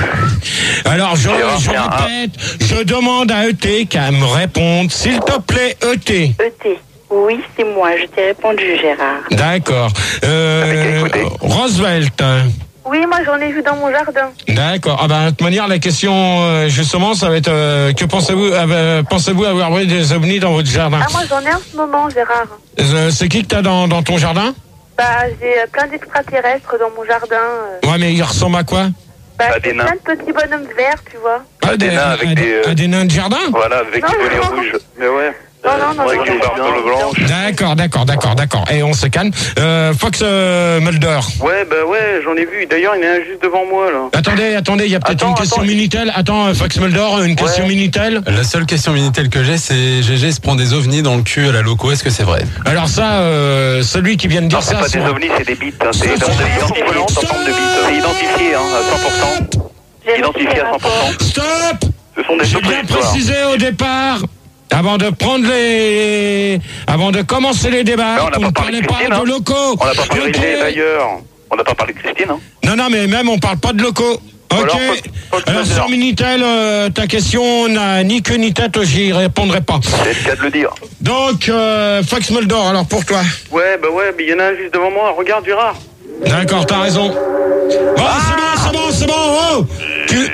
Alors, je, je répète, je demande à E T qu'à me répondre. S'il te plaît, E T. E T. Oui, c'est moi. Je t'ai répondu, Gérard. D'accord. Euh, Roosevelt. Oui, moi, j'en ai vu dans mon jardin. D'accord. Ah ben, de toute manière, la question, euh, justement, ça va être... Euh, que pensez-vous euh, pensez-vous avoir vu des ovnis dans votre jardin? Ah, moi, j'en ai en ce moment, Gérard. Euh, c'est qui que t'as dans, dans ton jardin? Bah, j'ai euh, plein d'extraterrestres dans mon jardin. Euh. Ouais, mais ils ressemblent à quoi? Bah, c'est plein de petits bonhommes verts, tu vois. Ah, des, des nains avec à, des... Euh... À des nains de jardin? Voilà, avec non, des bonnets non. rouges. Mais ouais. Non, non, non, avec une barbe blanche. D'accord, d'accord, d'accord, d'accord. Et on se calme. Euh, Fox euh, Mulder. Ouais, bah ouais, j'en ai vu. D'ailleurs, il y en a un juste devant moi, là. Attendez, attendez, il y a peut-être attends, une question attends, Minitel. Attends, Fox Mulder, une question ouais. Minitel. La seule question Minitel que j'ai, c'est G G se prend des ovnis dans le cul à la loco. Est-ce que c'est vrai? Alors ça, euh, celui qui vient de dire non, ça... c'est pas des ovnis, c'est des bits. Hein. C'est identifié en forme de bits. C'est identifié, hein, à cent pour cent. Identifié à cent pour cent. Stop! Ce sont des J'ai bien précisé au départ... Avant de prendre les... Avant de commencer les débats, non, on ne parlait pas de, de locaux. On n'a pas parlé okay. d'ailleurs. On n'a pas parlé de Christine. Hein. Non, non, mais même on parle pas de locaux. Ok. Alors, faut, faut Alors sur Minitel, euh, ta question n'a ni queue ni tête, j'y répondrai pas. C'est le cas de le dire. Donc, euh, Fox Mulder, alors pour toi. Ouais, bah ouais, mais il y en a un juste devant moi. Regarde, Gérard. D'accord, t'as raison. Bon, ah c'est bon, c'est bon, c'est bon. Oh tu...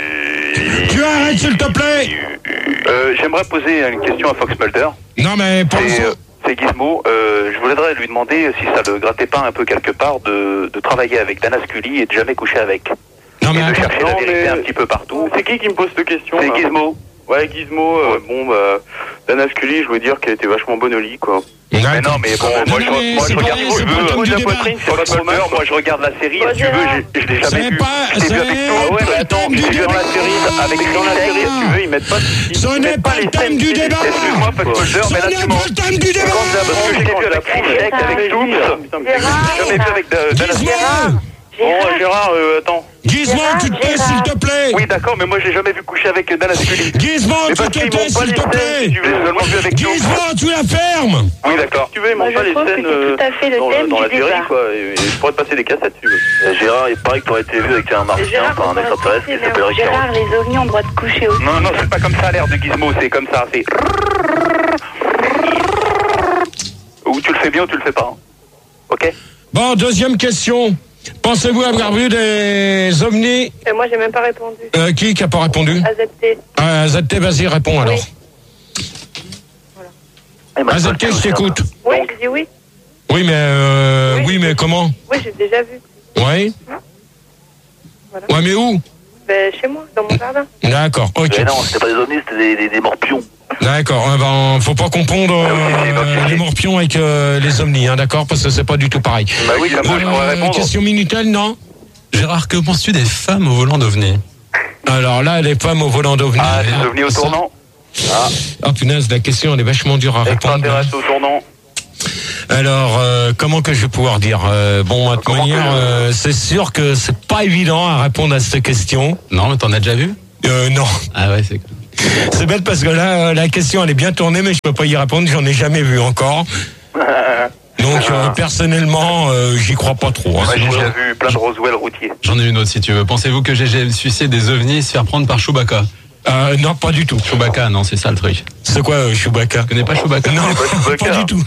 tu arrêtes, s'il te plaît. Euh, j'aimerais poser une question à Fox Mulder. Non, mais pour c'est, euh, c'est Gizmo. Euh, je voudrais lui demander si ça le grattait pas un peu quelque part de, de travailler avec Dana Scully et de jamais coucher avec. Non, mais et de attends, chercher non, la vérité mais... un petit peu partout. C'est qui qui me pose cette question? C'est là Gizmo. Ouais, Gizmo, euh, bon, bah, Dana Scully, je veux dire qu'elle était vachement bonne au lit, quoi. Mais non, mais bon, non, moi, non, je, mais moi, je regarde, pas, si tu veux, moi, la poitrine, c'est pas trop mal, moi, je regarde la série, si tu veux, je, je l'ai jamais vu. Pas, je l'ai vu avec toi. Ah ouais, mais attends, j'ai vu dans la série, avec dans la série, si tu veux, ils mettent pas, ce n'est pas le thème du débat. Excuse-moi, Fox Mulder, mais là, tu m'en... Ce n'est pas le thème du débat. Parce que j'ai vu à la French avec Tooms, j'ai jamais vu avec Dana Scully. Bon, Gérard, euh, attends. Gizmo, tu te tais, s'il te plaît. Oui, d'accord, mais moi, je l'ai jamais vu coucher avec Dana Scully. Gizmo, tu te tais, s'il te plaît. Gizmo, tu la fermes. Oui, d'accord. Tu veux, ils montrent pas les scènes dans la série, quoi. Je pourrais te passer des cassettes, tu veux. Gérard, il paraît que t'aurais été vu avec un martien, enfin un extraterrestre qui s'appelle Richard. Gérard, les ovnis ont le droit de coucher aussi. Non, non, c'est pas comme ça l'air de Gizmo, c'est comme ça, c'est... Ou tu le fais bien ou tu le fais pas. Ok? Bon, deuxième question. Pensez-vous avoir vu des ovnis? Et moi, j'ai même pas répondu. Euh, qui qui a pas répondu? A Z T. Ah, A Z T, vas-y, réponds alors. Voilà. A Z T, je t'écoute. Oui, j'ai dit oui. Oui, mais euh, oui. oui, mais comment? Oui, j'ai déjà vu. Oui. Voilà. Ouais, mais où? Ben, chez moi, dans mon jardin. D'accord, ok. Mais non, c'était pas des ovnis, c'était des, des, des morpions. D'accord, eh ben, faut pas confondre euh, les morpions avec euh, les ovnis, hein, d'accord? Parce que c'est pas du tout pareil. Bah oui, comme ça, je pourrais Euh, répondre. question Minitel, non? Gérard, que penses-tu des femmes au volant d'OVNI? Alors là, les femmes au volant d'OVNI. Ah, des ovnis au ça- tournant. Ah, Oh punaise, la question elle est vachement dure à répondre. extraterrestres au tournant. Alors, euh, comment que je vais pouvoir dire euh, Bon, de toute Comment manière, que- euh, c'est sûr que c'est pas évident à répondre à cette question. Non, mais t'en as déjà vu? Euh, non. Ah ouais, c'est C'est bête parce que là, euh, la question elle est bien tournée, mais je peux pas y répondre, j'en ai jamais vu encore. Donc, euh, personnellement, euh, j'y crois pas trop. Hein. Moi, j'ai Sinon, déjà vu plein de Roswell routiers. J'en ai une autre si tu veux. Pensez-vous que G G suicide des ovnis et se faire prendre par Chewbacca? Euh, non, pas du tout. Chewbacca, non, c'est ça le truc. C'est quoi euh, Chewbacca? Tu connais pas Chewbacca? Non, pas Chewbacca. pas du tout.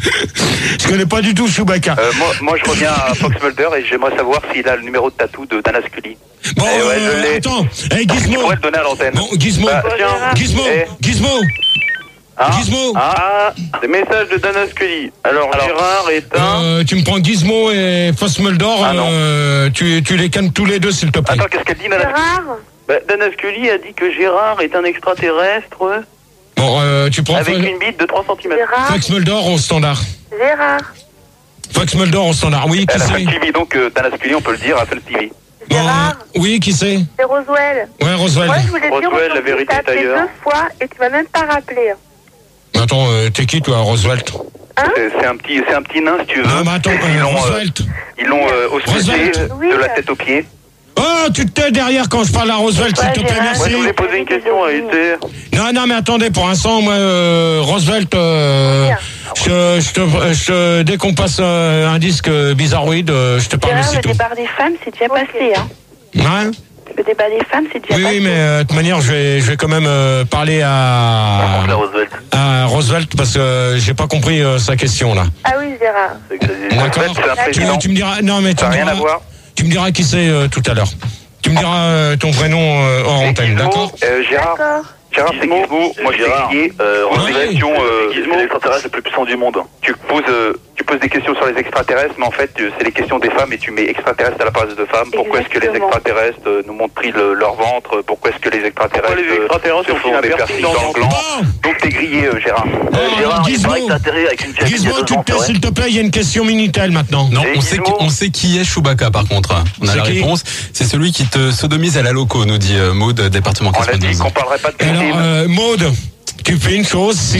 Je connais pas du tout Chewbacca. Euh, moi, moi, je reviens à Fox Mulder et j'aimerais savoir s'il a le numéro de tatou de Dana Scully. Bon, Eh ouais, je euh, l'ai. attends, hey, Je Gizmo. pourrais le donner à l'antenne. Bon, Gizmo, Bah, tiens. Gizmo, Eh. Gizmo, Ah, Gizmo. Ah, des messages de Dana Scully. Alors, Alors, Gérard est un... Euh, tu me prends Gizmo et Fossmuldor, Ah, non. euh, tu, tu les cannes tous les deux s'il te plaît. Attends, qu'est-ce qu'elle dit, Dana Gérard bah, Dana Scully a dit que Gérard est un extraterrestre Bon, euh, tu prends avec Fo- une bite de trois centimètres. Gérard Foxmuldor au standard. Gérard Foxmuldor au standard, oui, qui Elle a fait c'est? le T V, donc euh, Dana Scully, on peut le dire, a fait le T V. Bon, Gérard oui, qui c'est? C'est Roswell. Ouais, Roswell. Moi, je voulais dire Roswell, la aujourd'hui, vérité t'as est appelé ailleurs. deux fois et tu m'as même pas rappelé. Attends, euh, t'es qui toi, Roosevelt? Hein C'est c'est un petit, c'est un petit nain, si tu veux. Non, mais attends, Ils euh, l'ont, euh, Roosevelt. ils l'ont euh, ausculté Roosevelt. Oui. de la tête aux pieds. Oh, tu te tais derrière quand je parle à Roosevelt, s'il Ouais, te plaît, Gérard. Moi, merci. je voulais poser une question à Esther. Non, non, mais attendez, pour l'instant, moi, euh, Roosevelt, euh, je, je te, je te- dès qu'on passe euh, un disque euh, bizarroïde, euh, je te parle Gérard, le aussitôt. débat des femmes, c'est déjà passé. Hein. Hein? Le débat des femmes, c'est déjà Oui, passé. oui, mais euh, de toute manière, je vais, je vais quand même euh, parler à, La Roosevelt. à Roosevelt parce que euh, j'ai pas compris euh, sa question là. Ah oui, Gérard. D'accord. Roosevelt, c'est un Tu, président. tu me diras, non mais tu Ça me n'a rien diras, à voir. tu me diras qui c'est euh, tout à l'heure. Tu me diras euh, ton vrai nom euh, hors Et antenne, Gizmo, d'accord? euh, Gérard, D'accord. Gérard, c'est Gizmo. Moi, je suis Guillet. Euh, Ouais. Organisation, euh, Gizmo, l'extraterrestre le plus puissant du monde. Tu poses, euh, tu poses des questions sur les extraterrestres, mais en fait, euh, c'est les questions des femmes et tu mets extraterrestres à la place de femmes. Pourquoi est-ce que les Exactement. extraterrestres euh, nous montrent le- leur ventre? Pourquoi est-ce que les extraterrestres, Pourquoi les extraterrestres euh, ont se font fait des un piercings piercing dans le gland? Bon. Donc, t'es grillé, euh, Gérard. Bon, alors, Gizmo, atterri avec une Gizmo, tu te tais s'il te plaît, il y a une question Minitel maintenant. Non, Et on sait, qui, Gizmo on sait qui est Chewbacca par contre. On a C'est la qui réponse. C'est celui qui te sodomise à la loco, nous dit euh, Maud, département On a dit quatre-vingt-douze. qu'on parlerait pas de Alors, Christine. euh, Maud, tu fais une chose, si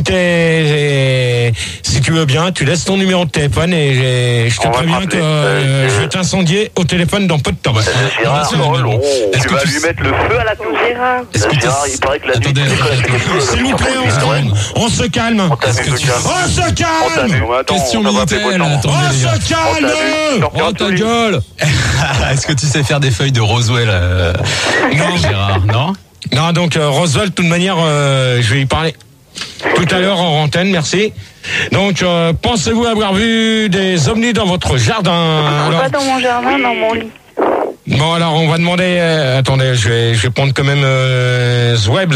t'es, si tu veux bien, tu laisses ton numéro de téléphone et je te On va préviens te que rappeler. euh, Euh, je vais t'incendier au téléphone dans peu de temps. Gérard, c'est bon, oh, bon. Est-ce tu que vas tu lui sais- mettre le feu à la tour. Gérard. Est-ce que Gérard, t'es- il paraît que la nuit, Attendez, tu connais quelque chose. S'il vous plaît, on se calme. On se calme. Est-ce que tu- On se On t'a calme. vu. Attends, Question on t'a rappelé Minitel, Beauchamp. attendez On les gars. se On t'a calme. vu. Sortira Oh ta tous les- gueule. Est-ce que tu sais faire des feuilles de Roswell, euh, Non. Gérard? Non. Non, donc euh, Roswell, de toute manière, euh, je vais y parler tout à l'heure en antenne, merci. Donc, euh, pensez-vous avoir vu des ovnis dans votre jardin? Alors- Pas dans mon jardin, dans mon lit. Bon, alors on va demander. euh, attendez, je vais, je vais prendre quand même euh, Zweb là.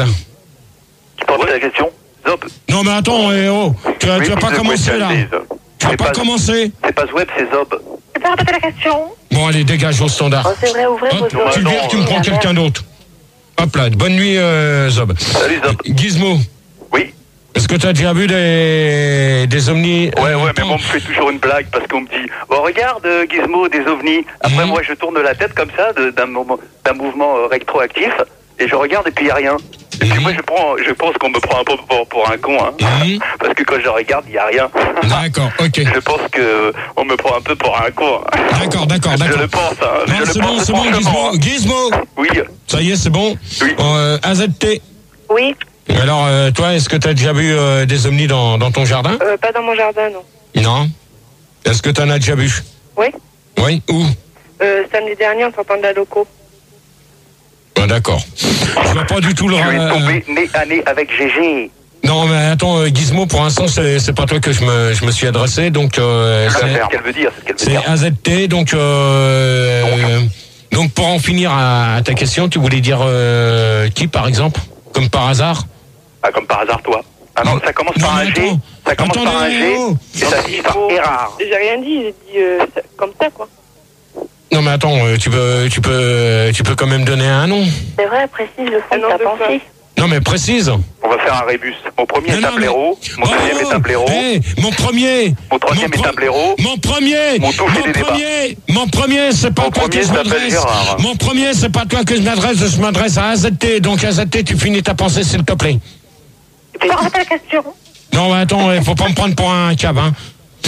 Tu peux reposer la question? Zop. Non, mais attends, eh, oh, tu vas, tu vas Oui, pas the commencer question là. is- Tu vas C'est pas pas- commencer. C'est pas Zweb, c'est Zob. Tu peux répéter la question? Bon, allez, dégage au standard. Oh, c'est vrai, ouvrez Hop, vos tu oreilles. viens, tu me prends Ah, quelqu'un merde. d'autre. Hop là, bonne nuit, euh, Zob. Salut Zob. Gizmo, Oui. est-ce que tu as déjà vu des, des ovnis? Ouais, euh, ouais, mais bon, on me fait toujours une blague parce qu'on me dit bon, regarde, euh, Gizmo, des ovnis. Après, Mhm. moi, je tourne la tête comme ça, de- d'un moment- d'un mouvement euh, rétroactif, et je regarde et puis il n'y a rien. Et puis Mhm. moi, je, prends, je pense qu'on me prend un peu pour, pour un con, hein. Mhm. Parce que quand je regarde, il n'y a rien. D'accord, ok. Je pense que on me prend un peu pour un con. hein. D'accord, d'accord, Je d'accord. le pense, hein. Non, je c'est le bon, pense c'est bon, franchement, Gizmo. Gizmo, hein. Oui, ça y est, c'est bon. Oui. Euh, A Z T. Oui, Alors, euh, toi, est-ce que tu as déjà vu euh, des ovnis dans, dans ton jardin? euh, pas dans mon jardin, non. Non. Est-ce que tu en as déjà vu? Oui, Oui, où? euh, samedi dernier, en sortant de la loco. Ah, d'accord. Je vois pas du tout le... je suis euh, tombé nez à nez avec G G. Non, mais attends, euh, Gizmo, pour l'instant, c'est, c'est pas toi que je me, je me suis adressé, donc euh, C'est c'est, ce qu'elle veut dire, c'est ce qu'elle veut c'est dire. A Z T, donc euh, euh, donc pour en finir à, à ta question, tu voulais dire euh, qui, par exemple, comme par hasard? Ah, comme par hasard, toi. Ah non, ça commence Non, par un mais G, attends. ça commence Attendez, par un G, oh. et ça finit par Gérard. J'ai rien dit, j'ai dit euh, ça- comme ça, quoi. Non, mais attends, euh, tu peux, tu peux, tu peux quand même donner un nom. C'est vrai, précise le fond de ta pensée. Non, mais précise. On va faire un rébus. Mon premier Non, est non, un blaireau, mon Oh, deuxième est un blaireau, hey, mon premier. mon troisième mon est un blaireau, Mon premier. Mon touche et des débats. premier. Mon premier, c'est pas Mon toi premier que je s'appelle m'adresse. Gérard. Mon premier, c'est pas toi que je m'adresse. Je m'adresse à A Z T. Donc A Z T, tu finis ta pensée, s'il te plaît. Arrête la question. Non, mais attends, il faut pas me prendre pour un cave, hein.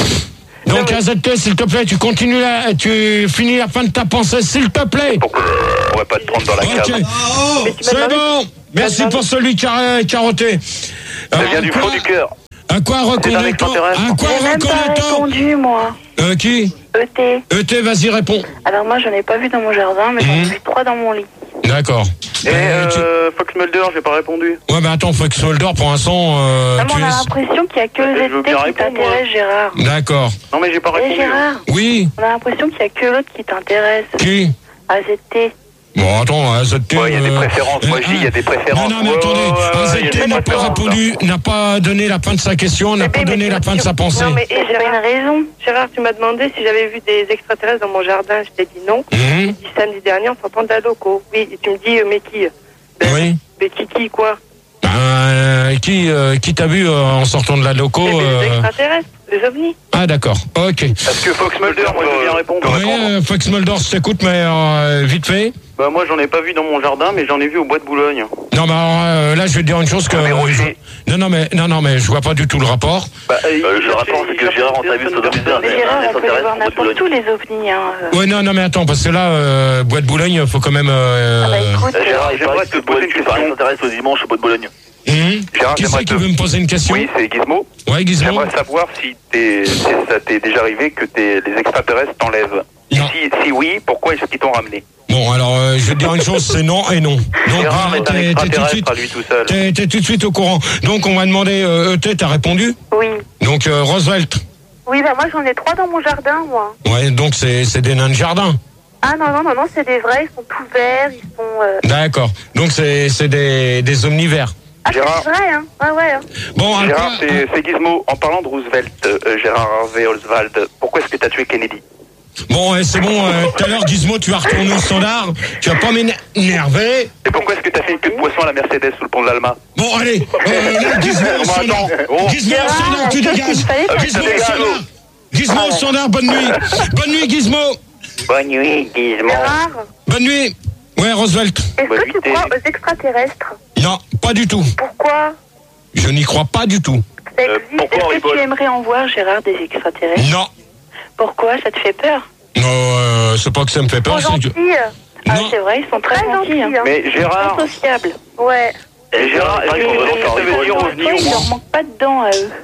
Donc A Z T, s'il te plaît, tu continues la, tu finis la fin de ta pensée, s'il te plaît. on va pas te prendre dans la Ok. cave. C'est bon. Merci pour celui qui a carotté. Ça vient du fond du cœur. À quoi reconnaît-on À quoi J'ai même pas reconnaît-on répondu, moi. Euh, qui E T. E T, vas-y, réponds. Alors moi, j'en ai pas vu dans mon jardin, mais j'en ai Mhm. vu trois dans mon lit. D'accord. Et euh, Fox Mulder, j'ai pas répondu. Ouais, mais attends, Fox Mulder, pour l'instant, euh, Non, mais tu on a es... l'impression qu'il y a que Je le veux Z T bien qui répondre, t'intéresse, Gérard. D'accord. Non, mais j'ai pas Eh, répondu. Gérard, Oui. on a l'impression qu'il y a que l'autre qui t'intéresse. Qui A Z T. Bon, attends, A Z T... Ouais, il y a des euh, préférences. Moi, je dis, il y a des préférences. Non, non, mais Ouais, attendez, ouais, ouais, A Z il y a T des n'a pas préférences, répondu, n'a pas donné la fin de sa question, n'a pas donné la fin de sa pensée. Non, mais eh, j'ai pas une raison. Gérard, tu m'as demandé si j'avais vu des extraterrestres dans mon jardin. Je t'ai dit non. Mhm. J'ai dit samedi dernier en sortant de la loco. Oui, et tu me dis, euh, mais qui Oui. Mais qui, qui, quoi Ben, euh, qui, euh, qui t'a vu euh, en sortant de la loco Eh ben, euh, Les extraterrestres, les ovnis. Ah, d'accord, ok. Est-ce que Fox Mulder, moi, je veux bien répondre. Oui, euh, Fox Mulder, je t'écoute, mais euh, vite fait. Bah, moi, j'en ai pas vu dans mon jardin, mais j'en ai vu au bois de Boulogne. Non, mais alors, euh, là, je vais te dire une chose que... Ah, mais Roger. je- Non, non, mais, non, non, mais je vois pas du tout le rapport. Bah, euh, le rapport, c'est que Gérard, on t'a vu sodomiser un Mais Gérard, on peut les voir n'importe où, les ovnis. Hein. Ouais, non, non, mais attends, parce que là, euh, Bois de Boulogne, faut quand même... Euh, Ah bah écoute, Euh, Gérard, j'aimerais te poser une question. Ça t'intéresse au dimanche au bois de Boulogne. hum, Gérard, qui j'aimerais c'est qui te- veut me poser une question? Oui, c'est Gizmo. Ouais, Gizmo. J'aimerais savoir si, t'es, si ça t'est déjà arrivé que t'es, les extraterrestres t'enlèvent. Non. Si, si oui, pourquoi est-ce qu'ils t'ont ramené? Bon, alors, euh, je vais te dire une chose, c'est non et non. Donc, Gérard euh, est un t'es, t'es tout de extraterrestre suite, à lui tout seul. t'es, t'es tout de suite au courant. Donc, on va demander, euh, E T, t'as répondu? oui. Donc, euh, Roosevelt. Oui, bah moi j'en ai trois dans mon jardin, moi. Ouais, donc c'est, c'est des nains de jardin. Ah non, non, non, non, c'est des vrais, ils sont tout verts, ils sont... Euh... D'accord. Donc, c'est, c'est des, des omnivores. Ah, c'est Gérard. vrai, hein. Ouais, ouais. Hein. Bon, à Gérard, quoi- c'est, c'est Gizmo. En parlant de Roosevelt, euh, Gérard Harvey Oswald, pourquoi est-ce que t'as tué Kennedy? Bon, ouais, c'est bon, euh, tout à l'heure, Gizmo, tu vas retourner au standard. Tu vas pas m'énerver. Et pourquoi est-ce que t'as fait une queue de poisson à la Mercedes sous le pont de l'Alma? Bon, allez, euh, là, Gizmo au Bon, standard. attends. Oh. Gizmo au standard, tu Gérard, dégages. il fallait pas Gizmo que tu au dégages. standard. Gizmo au standard, bonne nuit. Bonne nuit, Gizmo. Bonne nuit, Gizmo. Gérard, Bonne nuit. Ouais, Roosevelt. est-ce Bonne que nuit, tu t'es- crois aux extraterrestres? Non, pas du tout. Pourquoi? Je n'y crois pas du tout. Ça Euh, existe. pourquoi on Est-ce que rigole tu aimerais en voir, Gérard, des extraterrestres? Non. Pourquoi? Ça te fait peur? Non, euh, c'est pas que ça me fait Ils peur, sont c'est que... gentils. Ah, Non. c'est vrai, ils sont très, gentils. Hein. Mais Gérard, Très sociables. Ouais. et Gérard, est-ce que tu sais ce que ça veut dire ovni Toi, au il moins? leur manque pas de dents à eux.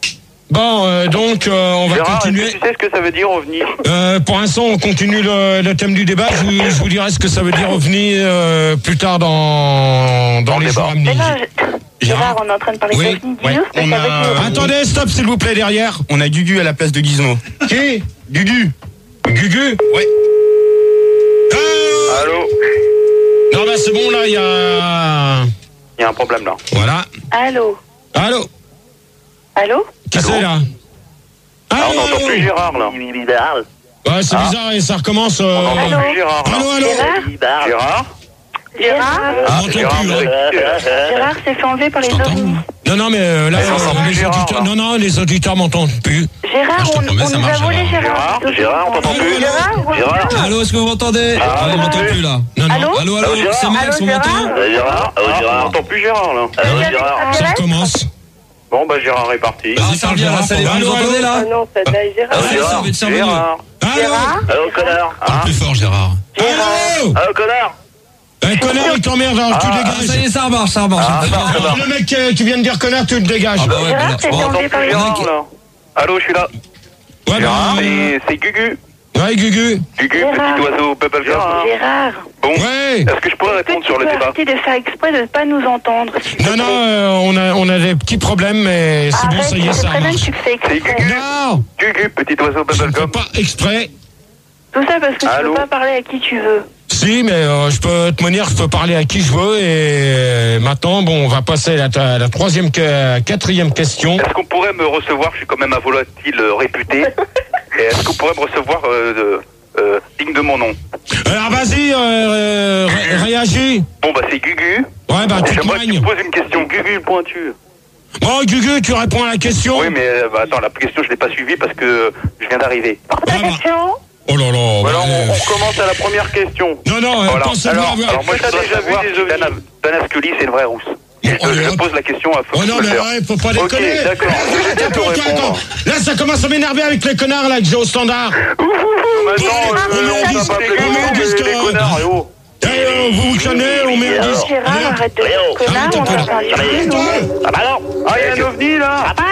Bon, euh, donc, euh, on va Gérard, est-ce continuer. que tu sais ce que ça veut dire ovni? Euh, pour l'instant, on continue le, le thème du débat. Je vous, je vous dirai ce que ça veut dire OVNI euh, plus tard dans, dans Dans les le jours à venir. Mais là, je- Gérard, on est en train de parler Oui, d'ovnis. ouais, Dis-nous ce que on ça veut a- dire. Attendez, stop, s'il vous plaît, derrière. On a Gugu à la place de Gizmo. Qui Gugu. Gugu Ouais. Ah Allô? non, bah c'est bon, là, il y a... Il y a un problème là. Voilà. Allô? Allô Allô? Qui Allô c'est, là Ah, Allô, on n'entend allô plus Gérard là. Ouais, c'est Ah. bizarre, et ça recommence... Euh... On n'entend Allô plus Gérard là. Allô, allô Gérard? Gérard? Gérard? On m'entend Gérard, plus, vous là. avez- Gérard s'est fait enlever par les Je t'entends. ovnis. Non, non, mais euh, là, Mais on euh, s'entend plus les Gérard, auditeurs... là. Non, non, les auditeurs m'entendent plus. Gérard, je te on, promets, on ça nous a marche, volé Gérard. Gérard. Gérard, Gérard, on t'entend plus. Gérard, reviens. Gérard? Allô, est-ce que vous m'entendez? Ah, On on m'entend m'entend plus là. Non, non. Allô? Allô, allô, Allô, Gérard? c'est Max, Allô, on Gérard? m'entend? Euh, Gérard? Ah, Gérard. on n'entend plus Gérard là. Il y a Allô, des Gérard? Ça extraterrestres? recommence. Bon bah Gérard est parti. Ah, ça revient là, ça y est, vous Allô, nous entendez allô Ah là? non, ça daille Gérard. Allô, Ah, Gérard? ça va être ça, Gérard? Allô Gérard? Allô, connard? Parle Hein? plus fort, Gérard. Allô Allô, connard? Eh, connard, il t'emmerde, alors tu Ah, Ah, ça y dégages. est, ça remarche, ça remarche. Ah, ça Alors, le mec euh, qui vient de dire connard, tu le dégages. Ah bah ouais, Gérard, voilà. c'est Bon, enlevé par les Gérard ovnis. là. Allô, je suis là. Ouais, Gérard, bah, c'est c'est Gugu. Ouais, Gugu. Gugu, Gérard. petit oiseau bubblegum. Gérard. Bon, Ouais. est-ce que je pourrais Est-ce que répondre tu sur le peux débat? arrêter de faire exprès de ne pas nous entendre s'il te Non, non, plaît euh, on, a, on a des petits problèmes, mais c'est bon, Arrête, ça y est, c'est ça très bien que marche. tu le fais C'est exprès. Gugu. Non, Gugu, petit oiseau je ne fais bubblegum. pas exprès. Tout ça parce que Allô tu peux pas parler à qui tu veux. Si, mais euh, je peux te manière, je peux parler à qui je veux. Et maintenant, bon, on va passer à la, la troisième, que- quatrième question. Est-ce qu'on pourrait me recevoir, je suis quand même un volatile euh, réputé, et est-ce qu'on pourrait me recevoir euh, de- euh, digne de mon nom? Alors vas-y, euh, euh, ré- réagis. Bon bah c'est Gugu. Ouais, bah tu te J'aimerais que tu manges. me poses une question. Gugu le pointu. Bon, Gugu, tu réponds à la question. Oui mais euh, bah, attends, la question je l'ai pas suivie parce que euh, je viens d'arriver. Ta question Oh là là. Voilà, bah, on, on commence à la première question. Non, non, euh, Voilà. pense à moi. alors, alors moi T'as je dois déjà vu savoir des si ovnis Dana, Dana Scully c'est une vraie rousse. Et Oh, je, allez, je hop. pose la question à Oh non, mais ouais, faut pas déconner. Ok, d'accord. Attends, Je vais attends, bientôt attends, répondre. attends. Là, ça commence à m'énerver avec les connards, là, que j'ai au standard. Maintenant, on euh, met on un va disque, pas appeler on met un les disque, les euh, connards, et oh. Eh, euh, vous vous calmez, on met un disque. Gérard, arrête de dire connard, Arrête un on peu, là. t'entend dire Arrête-toi. nous. Ah bah non. Ah, il y a un ovni là.